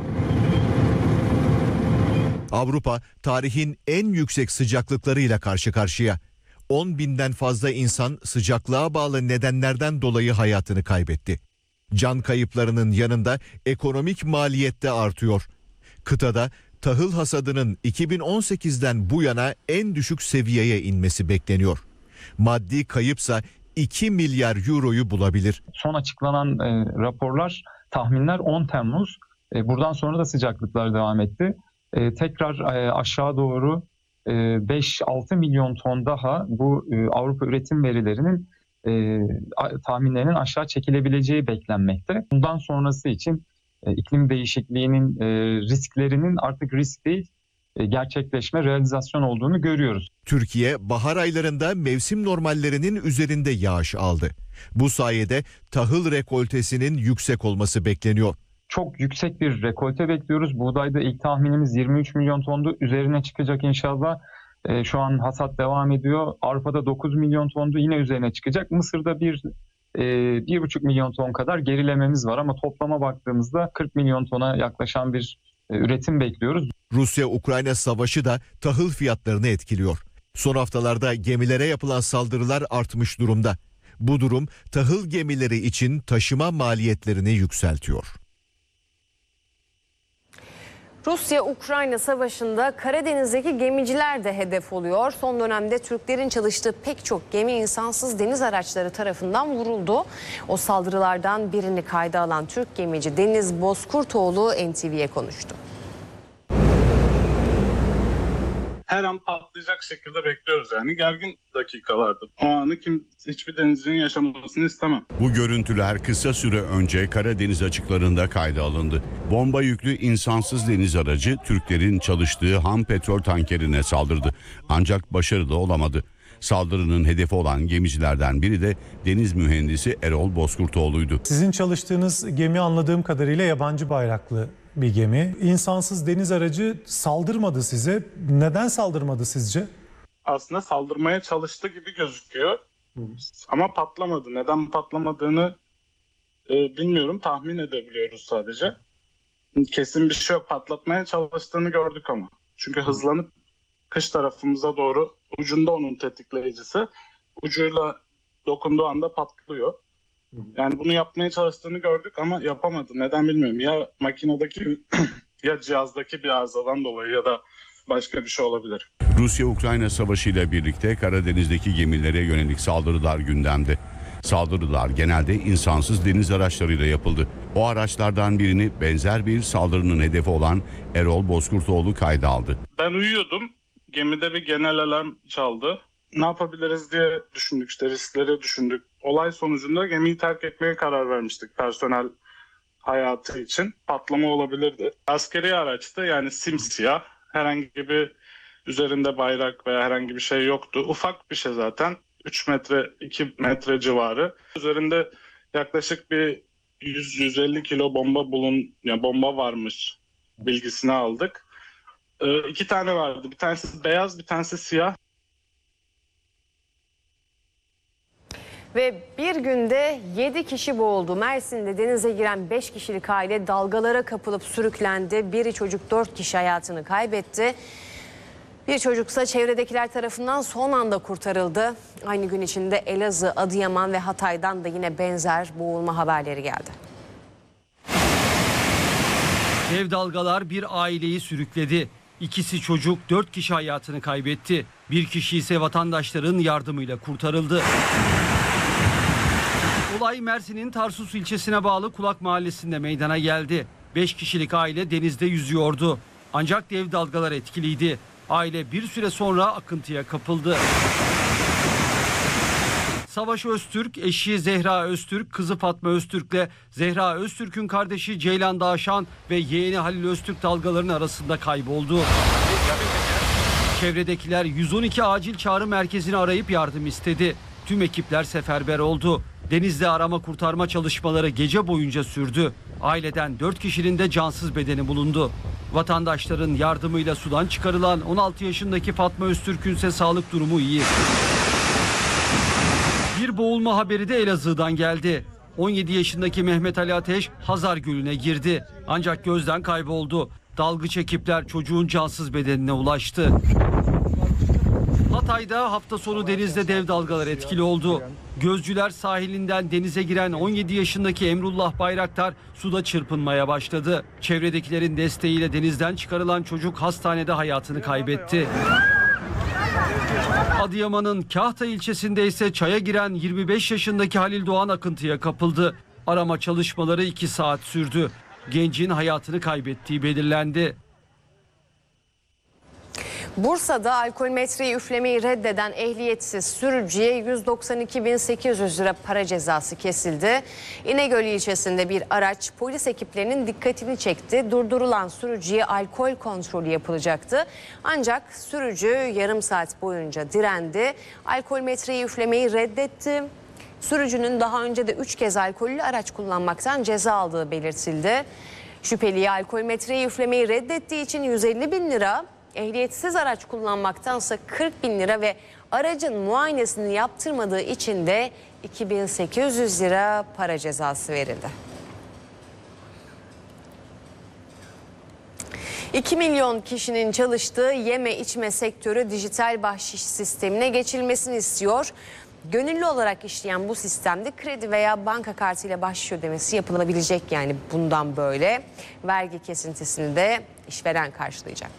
Avrupa tarihin en yüksek sıcaklıklarıyla karşı karşıya. 10 binden fazla insan sıcaklığa bağlı nedenlerden dolayı hayatını kaybetti. Can kayıplarının yanında ekonomik maliyet de artıyor. Kıtada tahıl hasadının 2018'den bu yana en düşük seviyeye inmesi bekleniyor. Maddi kayıpsa 2 milyar euroyu bulabilir. Son açıklanan raporlar, tahminler 10 Temmuz. Buradan sonra da sıcaklıklar devam etti. Tekrar aşağı doğru 5-6 milyon ton daha bu Avrupa üretim verilerinin tahminlerinin aşağı çekilebileceği beklenmekte. Bundan sonrası için iklim değişikliğinin risklerinin artık risk değil, gerçekleşme, realizasyon olduğunu görüyoruz. Türkiye bahar aylarında mevsim normallerinin üzerinde yağış aldı. Bu sayede tahıl rekoltesinin yüksek olması bekleniyor. Çok yüksek bir rekolte bekliyoruz. Buğdayda ilk tahminimiz 23 milyon tondu. Üzerine çıkacak inşallah. Şu an hasat devam ediyor. Avrupa'da 9 milyon tondu, yine üzerine çıkacak. Mısır'da 1,5 milyon ton kadar gerilememiz var ama toplama baktığımızda 40 milyon tona yaklaşan bir üretim bekliyoruz. Rusya-Ukrayna savaşı da tahıl fiyatlarını etkiliyor. Son haftalarda gemilere yapılan saldırılar artmış durumda. Bu durum tahıl gemileri için taşıma maliyetlerini yükseltiyor. Rusya-Ukrayna savaşında Karadeniz'deki gemiciler de hedef oluyor. Son dönemde Türklerin çalıştığı pek çok gemi insansız deniz araçları tarafından vuruldu. O saldırılardan birini kayda alan Türk gemici Deniz Bozkurtoğlu NTV'ye konuştu. her an patlayacak şekilde bekliyoruz yani. Gergin dakikalardı. O anı hiçbir denizcinin yaşamasını istemem. Bu görüntüler kısa süre önce Karadeniz açıklarında kayda alındı. Bomba yüklü insansız deniz aracı Türklerin çalıştığı ham petrol tankerine saldırdı. Ancak başarılı olamadı. Saldırının hedefi olan gemicilerden biri de deniz mühendisi Erol Bozkurtoğlu'ydu. Sizin çalıştığınız gemi anladığım kadarıyla yabancı bayraklı bir gemi. İnsansız deniz aracı saldırmadı size. Neden saldırmadı sizce? Aslında saldırmaya çalıştı gibi gözüküyor. Ama patlamadı. Neden patlamadığını bilmiyorum. Tahmin edebiliyoruz sadece. Kesin bir şey yok. Patlatmaya çalıştığını gördük ama. Çünkü hızlanıp kış tarafımıza doğru, ucunda onun tetikleyicisi, ucuyla dokunduğu anda patlıyor. Yani bunu yapmaya çalıştığını gördük ama yapamadı. Neden bilmiyorum. Ya makinedeki ya cihazdaki bir arızadan dolayı ya da başka bir şey olabilir. Rusya-Ukrayna savaşı ile birlikte Karadeniz'deki gemilere yönelik saldırılar gündemde. Saldırılar genelde insansız deniz araçlarıyla yapıldı. O araçlardan birini benzer bir saldırının hedefi olan Erol Bozkurtoğlu kayda aldı. Ben uyuyordum. Gemide bir genel alarm çaldı. Ne yapabiliriz diye düşündük, işte riskleri düşündük. Olay sonucunda gemiyi terk etmeye karar vermiştik personel hayatı için. Patlama olabilirdi. Askeri araçtı, yani simsiyah. Herhangi bir üzerinde bayrak veya herhangi bir şey yoktu. Ufak bir şey zaten. 3 metre, 2 metre civarı. Üzerinde yaklaşık bir 100-150 kilo bomba varmış bilgisini aldık. 2 tane vardı. Bir tanesi beyaz, bir tanesi siyah. Ve bir günde 7 kişi boğuldu. Mersin'de denize giren 5 kişilik aile dalgalara kapılıp sürüklendi. Biri çocuk, 4 kişi hayatını kaybetti. Bir çocuksa çevredekiler tarafından son anda kurtarıldı. Aynı gün içinde Elazığ, Adıyaman ve Hatay'dan da yine benzer boğulma haberleri geldi. Dev dalgalar bir aileyi sürükledi. İkisi çocuk, 4 kişi hayatını kaybetti. Bir kişi ise vatandaşların yardımıyla kurtarıldı. Olay Mersin'in Tarsus ilçesine bağlı Kulak Mahallesi'nde meydana geldi. 5 kişilik aile denizde yüzüyordu. Ancak dev dalgalar etkiliydi. Aile bir süre sonra akıntıya kapıldı. Savaş Öztürk, eşi Zehra Öztürk, kızı Fatma Öztürk'le Zehra Öztürk'ün kardeşi Ceylan Dağşan ve yeğeni Halil Öztürk dalgaların arasında kayboldu. Çevredekiler 112 acil çağrı merkezini arayıp yardım istedi. Tüm ekipler seferber oldu. Denizde arama kurtarma çalışmaları gece boyunca sürdü. Aileden 4 kişinin de cansız bedeni bulundu. Vatandaşların yardımıyla sudan çıkarılan 16 yaşındaki Fatma Öztürk'ün ise sağlık durumu iyi. Bir boğulma haberi de Elazığ'dan geldi. 17 yaşındaki Mehmet Ali Ateş Hazar Gölü'ne girdi. Ancak gözden kayboldu. Dalgıç ekipler çocuğun cansız bedenine ulaştı. Hatay'da hafta sonu denizde dev dalgalar etkili oldu. Gözcüler sahilinden denize giren 17 yaşındaki Emrullah Bayraktar suda çırpınmaya başladı. Çevredekilerin desteğiyle denizden çıkarılan çocuk hastanede hayatını kaybetti. Adıyaman'ın Kahta ilçesinde ise çaya giren 25 yaşındaki Halil Doğan akıntıya kapıldı. Arama çalışmaları 2 saat sürdü. Gencin hayatını kaybettiği belirlendi. Bursa'da alkol metreyi üflemeyi reddeden ehliyetsiz sürücüye 192.800 lira para cezası kesildi. İnegöl ilçesinde bir araç polis ekiplerinin dikkatini çekti. Durdurulan sürücüye alkol kontrolü yapılacaktı. Ancak sürücü yarım saat boyunca direndi. Alkol metreyi üflemeyi reddetti. Sürücünün daha önce de 3 kez alkollü araç kullanmaktan ceza aldığı belirtildi. Şüpheliye alkol metreyi üflemeyi reddettiği için 150.000 lira, ehliyetsiz araç kullanmaktansa 40.000 lira ve aracın muayenesini yaptırmadığı için de 2.800 lira para cezası verildi. 2 milyon kişinin çalıştığı yeme içme sektörü dijital bahşiş sistemine geçilmesini istiyor. Gönüllü olarak işleyen bu sistemde kredi veya banka kartıyla bahşiş ödemesi yapılabilecek, yani bundan böyle. Vergi kesintisini de işveren karşılayacak.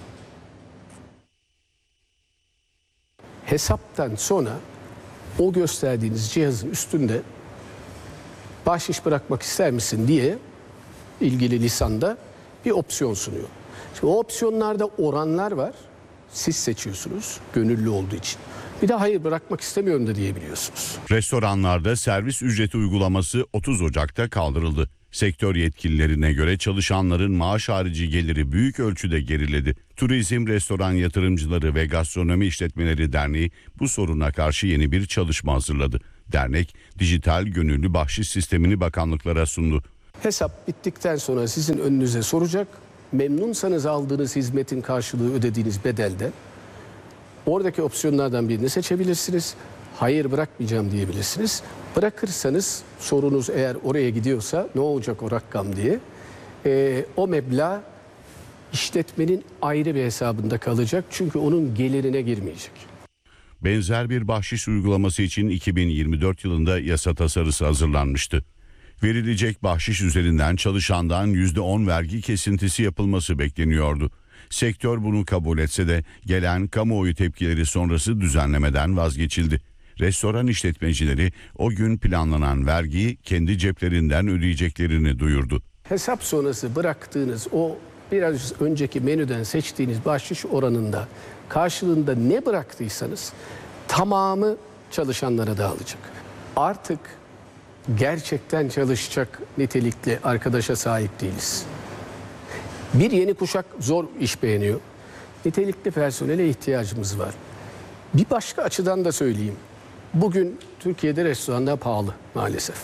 Hesaptan sonra o gösterdiğiniz cihazın üstünde bahşiş bırakmak ister misin diye ilgili lisanda bir opsiyon sunuyor. Şimdi o opsiyonlarda oranlar var. siz seçiyorsunuz gönüllü olduğu için. Bir de hayır bırakmak istemiyorum da diyebiliyorsunuz. Restoranlarda servis ücreti uygulaması 30 Ocak'ta kaldırıldı. Sektör yetkililerine göre çalışanların maaş harici geliri büyük ölçüde geriledi. Turizm, Restoran Yatırımcıları ve Gastronomi İşletmeleri Derneği bu soruna karşı yeni bir çalışma hazırladı. Dernek, dijital gönüllü bahşiş sistemini bakanlıklara sundu. Hesap bittikten sonra sizin önünüze soracak. Memnunsanız aldığınız hizmetin karşılığı ödediğiniz bedelden oradaki opsiyonlardan birini seçebilirsiniz. Hayır bırakmayacağım diyebilirsiniz. Bırakırsanız sorunuz eğer oraya gidiyorsa ne olacak o rakam diye o meblağ işletmenin ayrı bir hesabında kalacak. Çünkü onun gelirine girmeyecek. Benzer bir bahşiş uygulaması için 2024 yılında yasa tasarısı hazırlanmıştı. Verilecek bahşiş üzerinden çalışandan %10 vergi kesintisi yapılması bekleniyordu. Sektör bunu kabul etse de gelen kamuoyu tepkileri sonrası düzenlemeden vazgeçildi. Restoran işletmecileri o gün planlanan vergiyi kendi ceplerinden ödeyeceklerini duyurdu. Hesap sonrası bıraktığınız o biraz önceki menüden seçtiğiniz bahşiş oranında karşılığında ne bıraktıysanız tamamı çalışanlara dağılacak. Artık gerçekten çalışacak nitelikli arkadaşa sahip değiliz. Bir yeni kuşak zor iş beğeniyor. Nitelikli personele ihtiyacımız var. Bir başka açıdan da söyleyeyim. Bugün Türkiye'de restoranlar pahalı maalesef.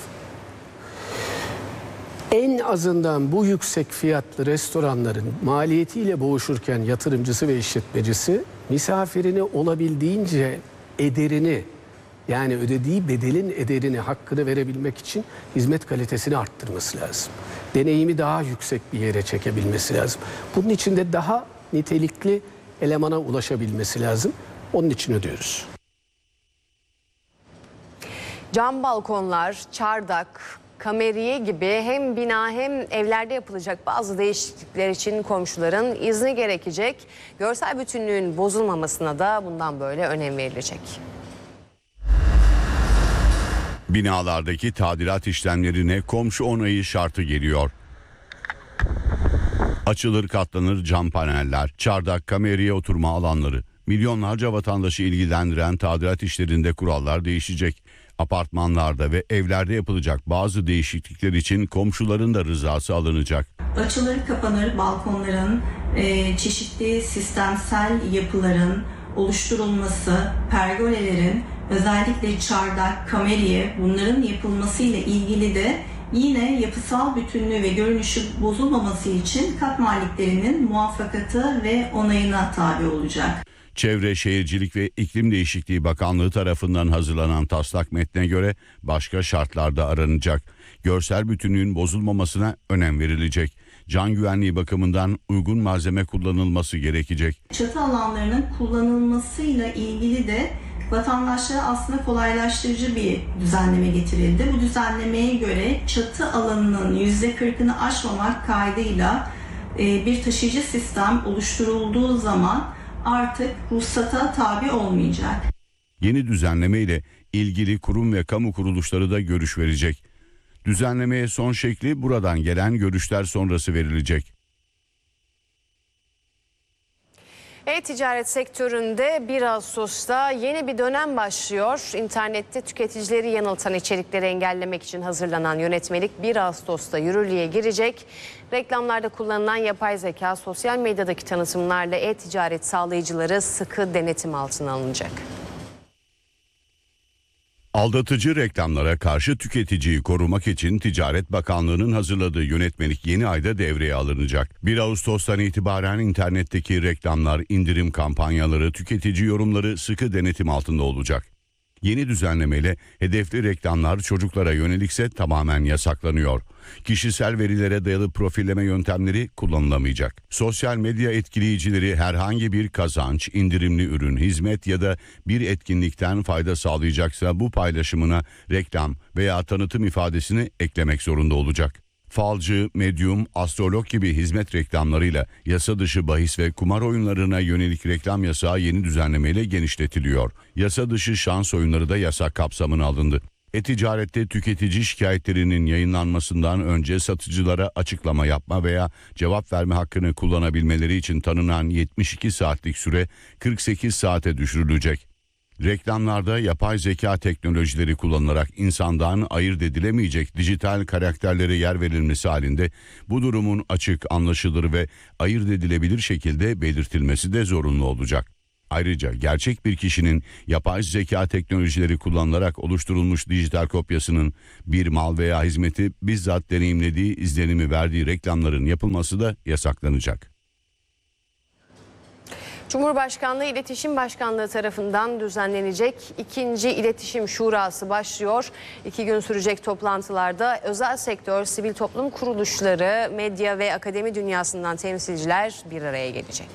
En azından bu yüksek fiyatlı restoranların maliyetiyle boğuşurken yatırımcısı ve işletmecisi misafirini olabildiğince ederini, yani ödediği bedelin ederini, hakkını verebilmek için hizmet kalitesini arttırması lazım. Deneyimi daha yüksek bir yere çekebilmesi lazım. Bunun için de daha nitelikli elemana ulaşabilmesi lazım. Onun için ödüyoruz. Cam balkonlar, çardak, kameriye gibi hem bina hem evlerde yapılacak bazı değişiklikler için komşuların izni gerekecek. Görsel bütünlüğün bozulmamasına da bundan böyle önem verilecek. Binalardaki tadilat işlemlerine komşu onayı şartı geliyor. Açılır katlanır cam paneller, çardak, kameriye oturma alanları. Milyonlarca vatandaşı ilgilendiren tadilat işlerinde kurallar değişecek. Apartmanlarda ve evlerde yapılacak bazı değişiklikler için komşuların da rızası alınacak. Açılır kapanır balkonların, çeşitli sistemsel yapıların oluşturulması, pergolelerin, özellikle çardak, kameriye bunların yapılmasıyla ilgili de yine yapısal bütünlüğü ve görünüşü bozulmaması için kat maliklerinin muvaffakatı ve onayına tabi olacak. Çevre, Şehircilik ve İklim Değişikliği Bakanlığı tarafından hazırlanan taslak metne göre başka şartlarda aranacak. Görsel bütünlüğün bozulmamasına önem verilecek. Can güvenliği bakımından uygun malzeme kullanılması gerekecek. Çatı alanlarının kullanılmasıyla ilgili de vatandaşlara aslında kolaylaştırıcı bir düzenleme getirildi. Bu düzenlemeye göre çatı alanının %40'ını aşmamak kaydıyla bir taşıyıcı sistem oluşturulduğu zaman artık ruhsata tabi olmayacak. Yeni düzenleme ile ilgili kurum ve kamu kuruluşları da görüş verecek. Düzenlemeye son şekli buradan gelen görüşler sonrası verilecek. E-ticaret sektöründe 1 Ağustos'ta yeni bir dönem başlıyor. İnternette tüketicileri yanıltan içerikleri engellemek için hazırlanan yönetmelik 1 Ağustos'ta yürürlüğe girecek. Reklamlarda kullanılan yapay zeka, sosyal medyadaki tanıtımlarla e-ticaret sağlayıcıları sıkı denetim altına alınacak. Aldatıcı reklamlara karşı tüketiciyi korumak için Ticaret Bakanlığı'nın hazırladığı yönetmelik yeni ayda devreye alınacak. 1 Ağustos'tan itibaren internetteki reklamlar, indirim kampanyaları, tüketici yorumları sıkı denetim altında olacak. Yeni düzenlemeyle hedefli reklamlar çocuklara yönelikse tamamen yasaklanıyor. Kişisel verilere dayalı profilleme yöntemleri kullanılamayacak. Sosyal medya etkileyicileri herhangi bir kazanç, indirimli ürün, hizmet ya da bir etkinlikten fayda sağlayacaksa bu paylaşımına reklam veya tanıtım ifadesini eklemek zorunda olacak. Falcı, medyum, astrolog gibi hizmet reklamlarıyla yasa dışı bahis ve kumar oyunlarına yönelik reklam yasağı yeni düzenlemeyle genişletiliyor. Yasa dışı şans oyunları da yasak kapsamına alındı. E-ticarette tüketici şikayetlerinin yayınlanmasından önce satıcılara açıklama yapma veya cevap verme hakkını kullanabilmeleri için tanınan 72 saatlik süre 48 saate düşürülecek. Reklamlarda yapay zeka teknolojileri kullanılarak insandan ayırt edilemeyecek dijital karakterlere yer verilmesi halinde bu durumun açık, anlaşılır ve ayırt edilebilir şekilde belirtilmesi de zorunlu olacak. Ayrıca gerçek bir kişinin yapay zeka teknolojileri kullanılarak oluşturulmuş dijital kopyasının bir mal veya hizmeti bizzat deneyimlediği izlenimi verdiği reklamların yapılması da yasaklanacak. Cumhurbaşkanlığı İletişim Başkanlığı tarafından düzenlenecek 2. İletişim Şurası başlıyor. 2 gün sürecek toplantılarda özel sektör, sivil toplum kuruluşları, medya ve akademi dünyasından temsilciler bir araya gelecek.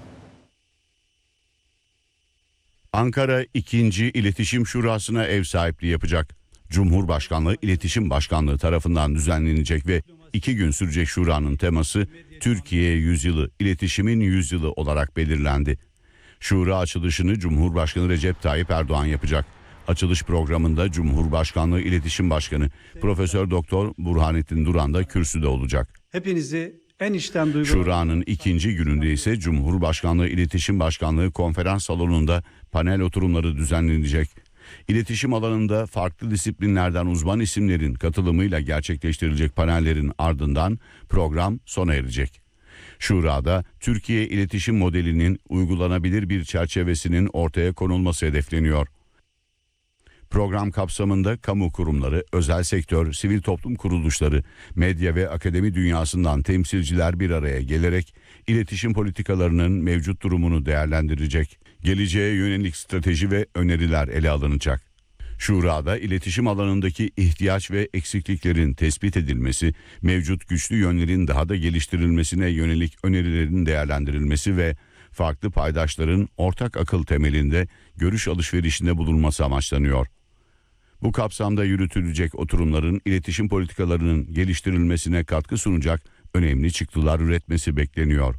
Ankara 2. İletişim Şurası'na ev sahipliği yapacak. Cumhurbaşkanlığı İletişim Başkanlığı tarafından düzenlenecek ve 2 gün sürecek şuranın teması Türkiye Yüzyılı, İletişimin Yüzyılı olarak belirlendi. Şura açılışını Cumhurbaşkanı Recep Tayyip Erdoğan yapacak. Açılış programında Cumhurbaşkanlığı İletişim Başkanı Profesör Doktor Burhanettin Duran da kürsüde olacak. Hepinizi en içten duygularımla. Şura'nın 2. gününde ise Cumhurbaşkanlığı İletişim Başkanlığı konferans salonunda panel oturumları düzenlenecek. İletişim alanında farklı disiplinlerden uzman isimlerin katılımıyla gerçekleştirilecek panellerin ardından program sona erecek. Şurada Türkiye iletişim modelinin uygulanabilir bir çerçevesinin ortaya konulması hedefleniyor. Program kapsamında kamu kurumları, özel sektör, sivil toplum kuruluşları, medya ve akademi dünyasından temsilciler bir araya gelerek iletişim politikalarının mevcut durumunu değerlendirecek. Geleceğe yönelik strateji ve öneriler ele alınacak. Şurada iletişim alanındaki ihtiyaç ve eksikliklerin tespit edilmesi, mevcut güçlü yönlerin daha da geliştirilmesine yönelik önerilerin değerlendirilmesi ve farklı paydaşların ortak akıl temelinde görüş alışverişinde bulunması amaçlanıyor. Bu kapsamda yürütülecek oturumların iletişim politikalarının geliştirilmesine katkı sunacak önemli çıktılar üretmesi bekleniyor.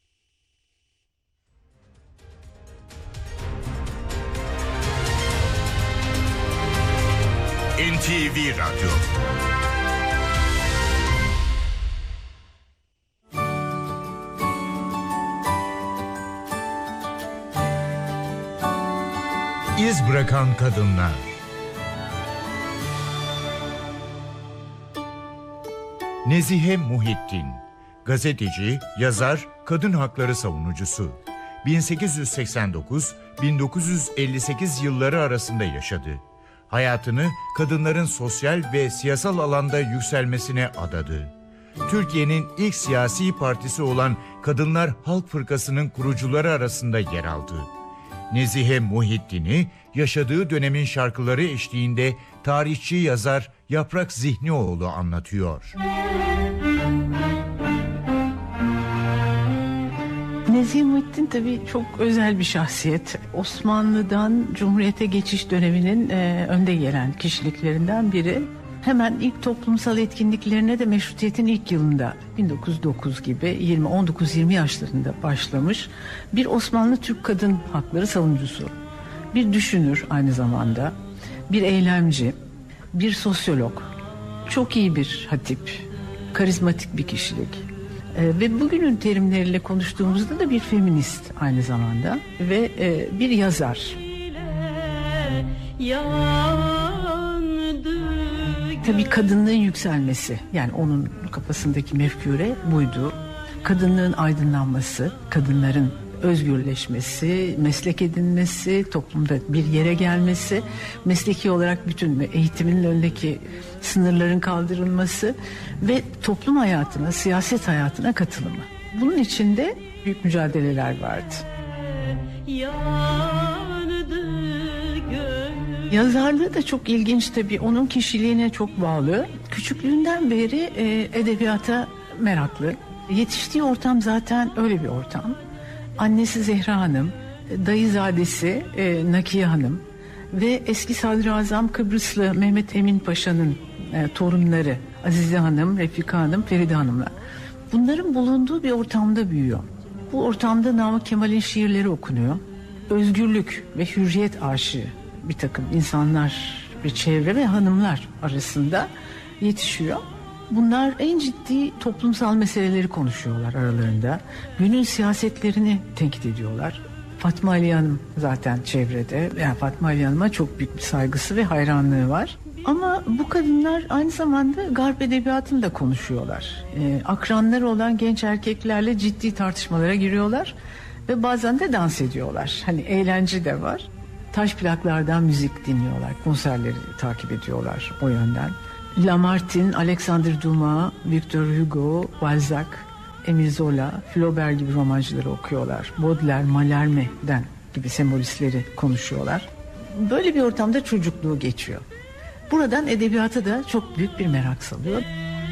NTV Radyo. İz bırakan kadınlar. Nezihe Muhittin, gazeteci, yazar, kadın hakları savunucusu. 1889-1958 yılları arasında yaşadı. Hayatını kadınların sosyal ve siyasal alanda yükselmesine adadı. Türkiye'nin ilk siyasi partisi olan Kadınlar Halk Fırkası'nın kurucuları arasında yer aldı. Nezihe Muhittin'i yaşadığı dönemin şarkıları eşliğinde tarihçi yazar Yaprak Zihnioğlu anlatıyor. Nezihe Muhittin tabii çok özel bir şahsiyet. Osmanlı'dan Cumhuriyet'e geçiş döneminin önde gelen kişiliklerinden biri. Hemen ilk toplumsal etkinliklerine de meşrutiyetin ilk yılında 1909 gibi 19-20 yaşlarında başlamış bir Osmanlı Türk kadın hakları savunucusu. Bir düşünür aynı zamanda, bir eylemci, bir sosyolog, çok iyi bir hatip, karizmatik bir kişilik. Ve bugünün terimleriyle konuştuğumuzda da bir feminist aynı zamanda ve bir yazar. Tabii kadınlığın yükselmesi, yani onun kafasındaki mefkure buydu. Kadınlığın aydınlanması, kadınların özgürleşmesi, meslek edinmesi, toplumda bir yere gelmesi, mesleki olarak bütün eğitimin önündeki sınırların kaldırılması ve toplum hayatına, siyaset hayatına katılımı. Bunun içinde büyük mücadeleler vardı. Yazarlığı da çok ilginç tabii. Onun kişiliğine çok bağlı. Küçüklüğünden beri edebiyata meraklı. Yetiştiği ortam zaten öyle bir ortam. Annesi Zehra Hanım, dayızadesi Nakiye Hanım ve eski Sadrazam Kıbrıslı Mehmet Emin Paşa'nın torunları Azize Hanım, Refika Hanım, Feride Hanım'la. Bunların bulunduğu bir ortamda büyüyor. Bu ortamda Namık Kemal'in şiirleri okunuyor. Özgürlük ve hürriyet aşığı bir takım insanlar bir çevre ve hanımlar arasında yetişiyor. Bunlar en ciddi toplumsal meseleleri konuşuyorlar aralarında. Günün siyasetlerini tenkit ediyorlar. Fatma Aliye Hanım zaten çevrede. Yani Fatma Aliye Hanım'a çok büyük bir saygısı ve hayranlığı var. Ama bu kadınlar aynı zamanda Garp edebiyatını da konuşuyorlar. Akranları olan genç erkeklerle ciddi tartışmalara giriyorlar. Ve bazen de dans ediyorlar. Hani eğlence de var. Taş plaklardan müzik dinliyorlar. Konserleri takip ediyorlar o yönden. Lamartine, Alexandre Dumas, Victor Hugo, Balzac, Émile Zola, Flaubert gibi romancıları okuyorlar. Baudelaire, Mallarmé'den gibi sembolistleri konuşuyorlar. Böyle bir ortamda çocukluğu geçiyor. Buradan edebiyata da çok büyük bir merak salıyor.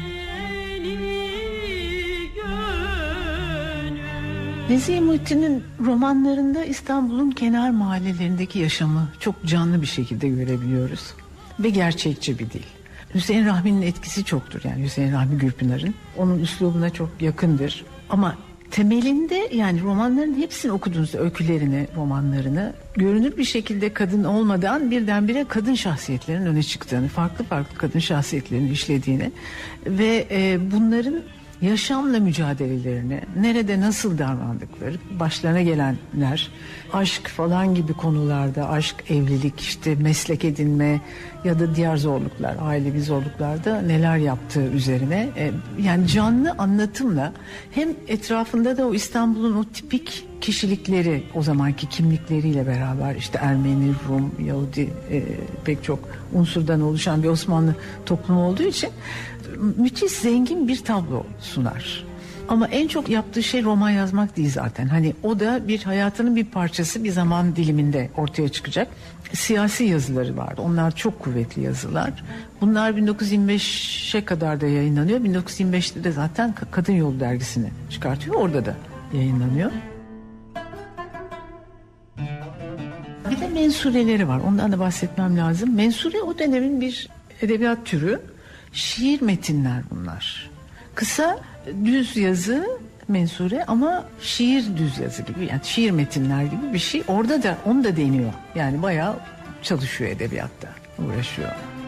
Nezihe Muhittin'in romanlarında İstanbul'un kenar mahallelerindeki yaşamı çok canlı bir şekilde görebiliyoruz. Ve gerçekçi bir dil. Hüseyin Rahmi'nin etkisi çoktur, yani Hüseyin Rahmi Gürpınar'ın. Onun üslubuna çok yakındır. Ama temelinde, yani romanların hepsini okuduğunuzda, öykülerini, romanlarını, görünür bir şekilde kadın olmadan birdenbire kadın şahsiyetlerinin öne çıktığını, farklı farklı kadın şahsiyetlerini işlediğini ve bunların yaşamla mücadelelerini, nerede nasıl davrandıkları, başlarına gelenler, aşk falan gibi konularda, aşk, evlilik, işte meslek edinme ya da diğer zorluklar, ailevi zorluklarda neler yaptığı üzerine yani canlı anlatımla hem etrafında da o İstanbul'un o tipik kişilikleri, o zamanki kimlikleriyle beraber işte Ermeni, Rum, Yahudi pek çok unsurdan oluşan bir Osmanlı toplumu olduğu için müthiş zengin bir tablo sunar. Ama en çok yaptığı şey roman yazmak değil zaten. Hani o da bir hayatının bir parçası, bir zaman diliminde ortaya çıkacak. Siyasi yazıları var. Onlar çok kuvvetli yazılar. Bunlar 1925'e kadar da yayınlanıyor. 1925'te de zaten Kadın Yolu dergisini çıkartıyor. Orada da yayınlanıyor. Bir de mensureleri var. Ondan da bahsetmem lazım. Mensure o dönemin bir edebiyat türü. Şiir metinler bunlar. Kısa düz yazı mensure ama şiir düz yazı gibi, yani şiir metinler gibi bir şey. Orada da onu da deniyor. Yani bayağı çalışıyor edebiyatta, uğraşıyor.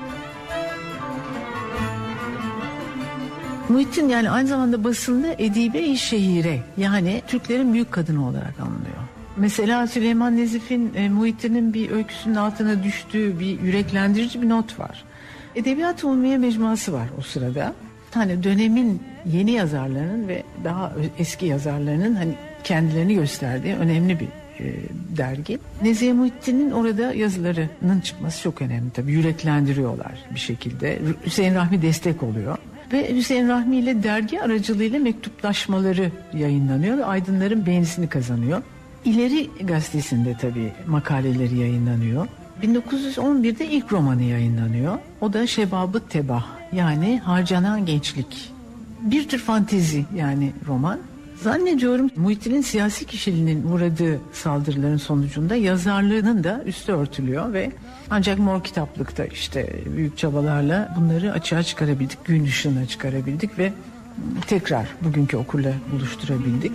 Muhittin yani aynı zamanda basında edibe-i şehire, yani Türklerin büyük kadını olarak anılıyor. Mesela Süleyman Nezif'in Muhittin'in bir öyküsünün altına düştüğü bir yüreklendirici bir not var. Edebiyat Umumiye Mecmuası var o sırada. Hani dönemin yeni yazarlarının ve daha eski yazarlarının hani kendilerini gösterdiği önemli bir dergi. Nezihe Muhittin'in orada yazılarının çıkması çok önemli tabii. Yüreklendiriyorlar bir şekilde. Hüseyin Rahmi destek oluyor. Ve Hüseyin Rahmi ile dergi aracılığıyla mektuplaşmaları yayınlanıyor ve aydınların beğenisini kazanıyor. İleri gazetesinde tabii makaleleri yayınlanıyor. 1911'de ilk romanı yayınlanıyor. O da Şebab-ı Tebah, yani harcanan gençlik. Bir tür fantezi yani roman. Zannediyorum Muhittin'in siyasi kişiliğinin uğradığı saldırıların sonucunda yazarlığının da üstü örtülüyor ve ancak Mor Kitaplık'ta işte büyük çabalarla bunları açığa çıkarabildik, gün ışığına çıkarabildik ve tekrar bugünkü okurla buluşturabildik.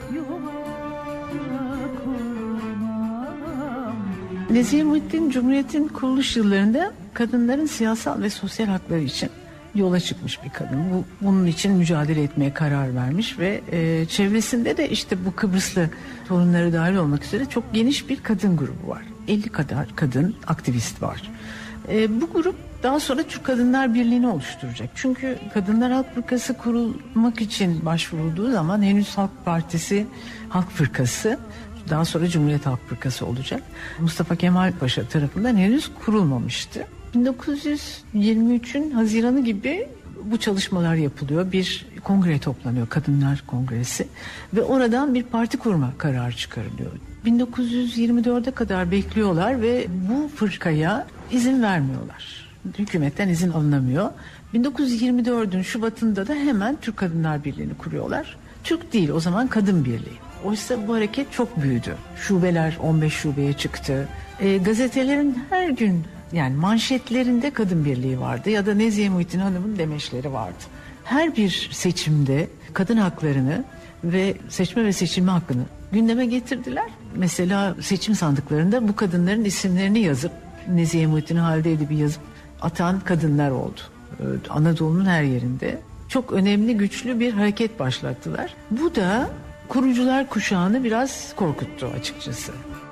Nezihe Muhittin Cumhuriyet'in kuruluş yıllarında kadınların siyasal ve sosyal hakları için yola çıkmış bir kadın. Bunun için mücadele etmeye karar vermiş ve çevresinde de işte bu Kıbrıslı torunları dahil olmak üzere çok geniş bir kadın grubu var. 50 kadar kadın aktivist var. Bu grup daha sonra Türk Kadınlar Birliği'ni oluşturacak. Çünkü Kadınlar Halk Fırkası kurulmak için başvurulduğu zaman henüz Halk Partisi, Halk Fırkası, daha sonra Cumhuriyet Halk Fırkası olacak. Mustafa Kemal Paşa tarafından henüz kurulmamıştı. 1923'ün Haziranı gibi bu çalışmalar yapılıyor. Bir kongre toplanıyor, Kadınlar Kongresi ve oradan bir parti kurma kararı çıkarılıyor. 1924'e kadar bekliyorlar ve bu fırkaya izin vermiyorlar. Hükümetten izin alınamıyor. 1924'ün Şubat'ında da hemen Türk Kadınlar Birliği'ni kuruyorlar. Türk değil, o zaman Kadın Birliği. Oysa bu hareket çok büyüdü. Şubeler 15 şubeye çıktı. Gazetelerin her gün yani manşetlerinde Kadın Birliği vardı ya da Nezihe Muhittin Hanım'ın demeçleri vardı. Her bir seçimde kadın haklarını ve seçme ve seçilme hakkını gündeme getirdiler. Mesela seçim sandıklarında bu kadınların isimlerini yazıp Nezihe Muhittin Halide Edip'i yazıp atan kadınlar oldu. Anadolu'nun her yerinde. Çok önemli, güçlü bir hareket başlattılar. Bu da kurucular kuşağını biraz korkuttu açıkçası.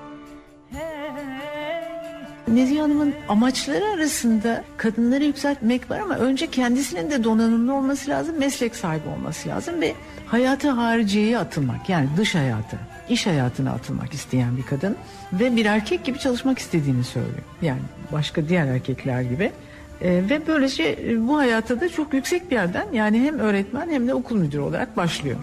Nezihe Hanım'ın amaçları arasında kadınları yükseltmek var ama önce kendisinin de donanımlı olması lazım, meslek sahibi olması lazım ve hayatı hariciyeye atılmak, yani dış hayata, iş hayatına atılmak isteyen bir kadın ve bir erkek gibi çalışmak istediğini söylüyor. Yani başka diğer erkekler gibi. Ve böylece bu hayata da çok yüksek bir yerden, yani hem öğretmen hem de okul müdürü olarak başlıyor.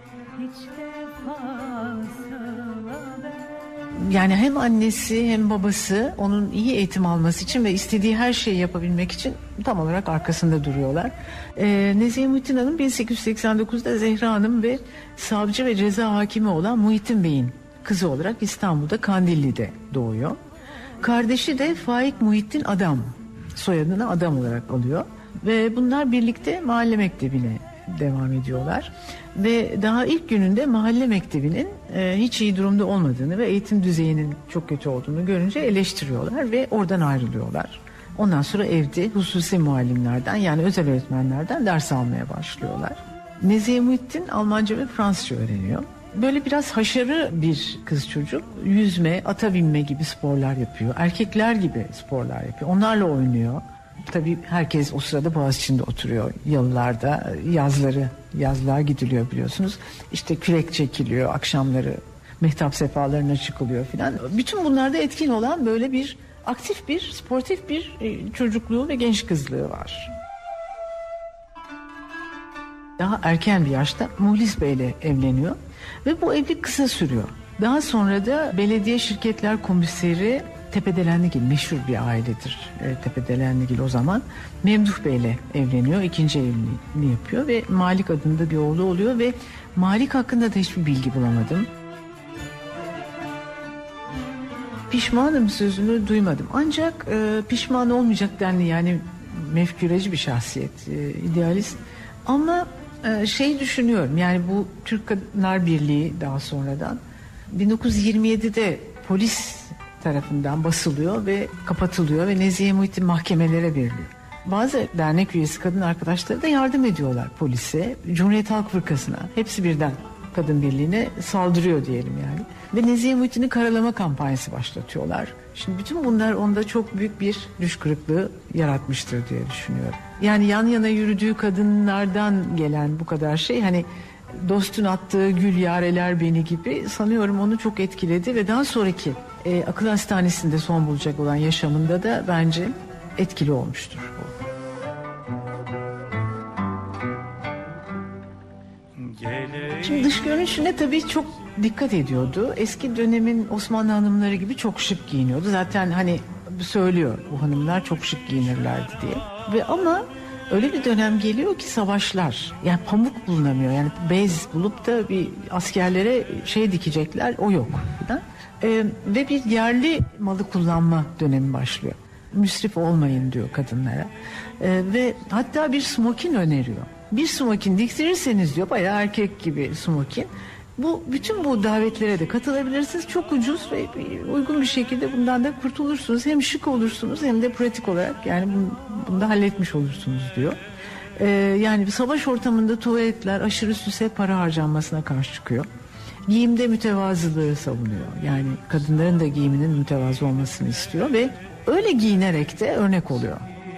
Yani hem annesi hem babası onun iyi eğitim alması için ve istediği her şeyi yapabilmek için tam olarak arkasında duruyorlar. Nezihe Muhittin Hanım 1889'da Zehra Hanım ve savcı ve ceza hakimi olan Muhittin Bey'in kızı olarak İstanbul'da Kandilli'de doğuyor. Kardeşi de Faik Muhittin Adam, soyadını Adam olarak alıyor ve bunlar birlikte mahalle mektebine devam ediyorlar. Ve daha ilk gününde mahalle mektebinin hiç iyi durumda olmadığını ve eğitim düzeyinin çok kötü olduğunu görünce eleştiriyorlar ve oradan ayrılıyorlar. Ondan sonra evde hususi muallimlerden, yani özel öğretmenlerden ders almaya başlıyorlar. Nezihe Muhittin Almanca ve Fransızca öğreniyor. Böyle biraz haşarı bir kız çocuk. Yüzme, ata binme gibi sporlar yapıyor. Erkekler gibi sporlar yapıyor. Onlarla oynuyor. Tabii herkes o sırada Boğaziçi'nde oturuyor. Yalılarda yazlığa gidiliyor biliyorsunuz. İşte kürek çekiliyor akşamları. Mehtap sefalarına çıkılıyor filan. Bütün bunlarda etkin olan böyle bir aktif bir, sportif bir çocukluğu ve genç kızlığı var. Daha erken bir yaşta Muhlis Bey'le evleniyor ve bu evlilik kısa sürüyor. Daha sonra da belediye şirketler komiseri Tepedelenligil, meşhur bir ailedir Tepedelenligil o zaman. Memduh Bey'le evleniyor, ikinci evliliğini yapıyor ve Malik adında bir oğlu oluyor ve Malik hakkında da hiçbir bilgi bulamadım. Pişmanım sözünü duymadım. Ancak pişman olmayacak denli, yani mefküreci bir şahsiyet, idealist. Ama düşünüyorum, yani bu Türk Kadınlar Birliği daha sonradan 1927'de polis tarafından basılıyor ve kapatılıyor ve Nezihe Muhittin mahkemelere veriliyor. Bazı dernek üyesi kadın arkadaşları da yardım ediyorlar polise, Cumhuriyet Halk Fırkası'na, hepsi birden kadın birliğine saldırıyor diyelim yani. Ve Nezihe Muhittin'i karalama kampanyası başlatıyorlar. Şimdi bütün bunlar onda çok büyük bir düş kırıklığı yaratmıştır diye düşünüyorum. Yani yan yana yürüdüğü kadınlardan gelen bu kadar şey, hani dostun attığı gül yareler beni gibi, sanıyorum onu çok etkiledi ve daha sonraki akıl hastanesinde son bulacak olan yaşamında da bence etkili olmuştur. Şimdi dış görünüşüne tabii çok dikkat ediyordu. Eski dönemin Osmanlı hanımları gibi çok şık giyiniyordu. Zaten hani söylüyor, bu hanımlar çok şık giyinirlerdi diye. Ve ama öyle bir dönem geliyor ki savaşlar, yani pamuk bulunamıyor. Yani bez bulup da bir askerlere dikecekler, o yok. Ve bir yerli malı kullanma dönemi başlıyor. Müsrif olmayın diyor kadınlara. Ve hatta bir smokin öneriyor. Bir smokin diktirirseniz diyor, bayağı erkek gibi smokin. Bütün bu davetlere de katılabilirsiniz. Çok ucuz ve uygun bir şekilde bundan da kurtulursunuz. Hem şık olursunuz hem de pratik olarak, yani bunu da halletmiş olursunuz diyor. Yani bir savaş ortamında tuvaletler aşırı süse para harcanmasına karşı çıkıyor. Giyimde mütevazılığı savunuyor. Yani kadınların da giyiminin mütevazı olmasını istiyor ve öyle giyinerek de örnek oluyor.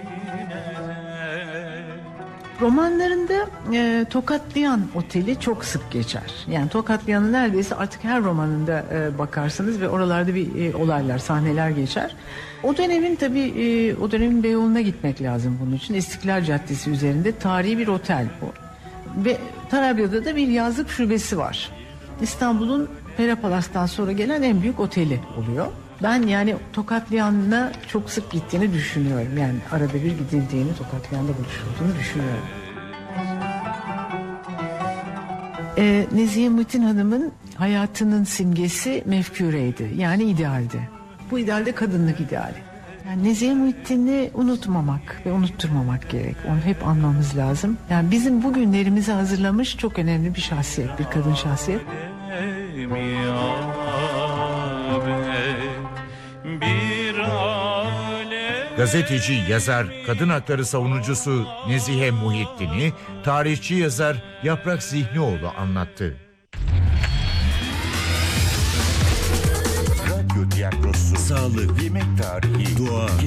Romanlarında Tokatlayan Oteli çok sık geçer. Yani Tokatlayan'ı neredeyse artık her romanında bakarsınız ve oralarda bir olaylar, sahneler geçer. O dönemin Beyoğlu'na gitmek lazım bunun için. İstiklal Caddesi üzerinde tarihi bir otel bu. Ve Tarabya'da da bir yazlık şubesi var. İstanbul'un Pera Palas'tan sonra gelen en büyük oteli oluyor. Ben yani Tokatlayan'la çok sık gittiğini düşünüyorum. Yani arada bir gidildiğini, Tokatlayan'da buluşulduğunu düşünüyorum. Nezihe Muhittin Hanım'ın hayatının simgesi mefküreydi. Yani idealdi. Bu idealde kadınlık ideali. Yani Nezihe Muhittin'i unutmamak ve unutturmamak gerek. Onu hep anmamız lazım. Yani bizim bugünlerimizi hazırlamış çok önemli bir şahsiyet, bir kadın şahsiyet. Bir Gazeteci, yazar, kadın hakları savunucusu Nezihe Muhittin'i tarihçi yazar Yaprak Zihnioğlu anlattı. Radyo tiyatrosu, sağlık, yemek tarihi, doğa,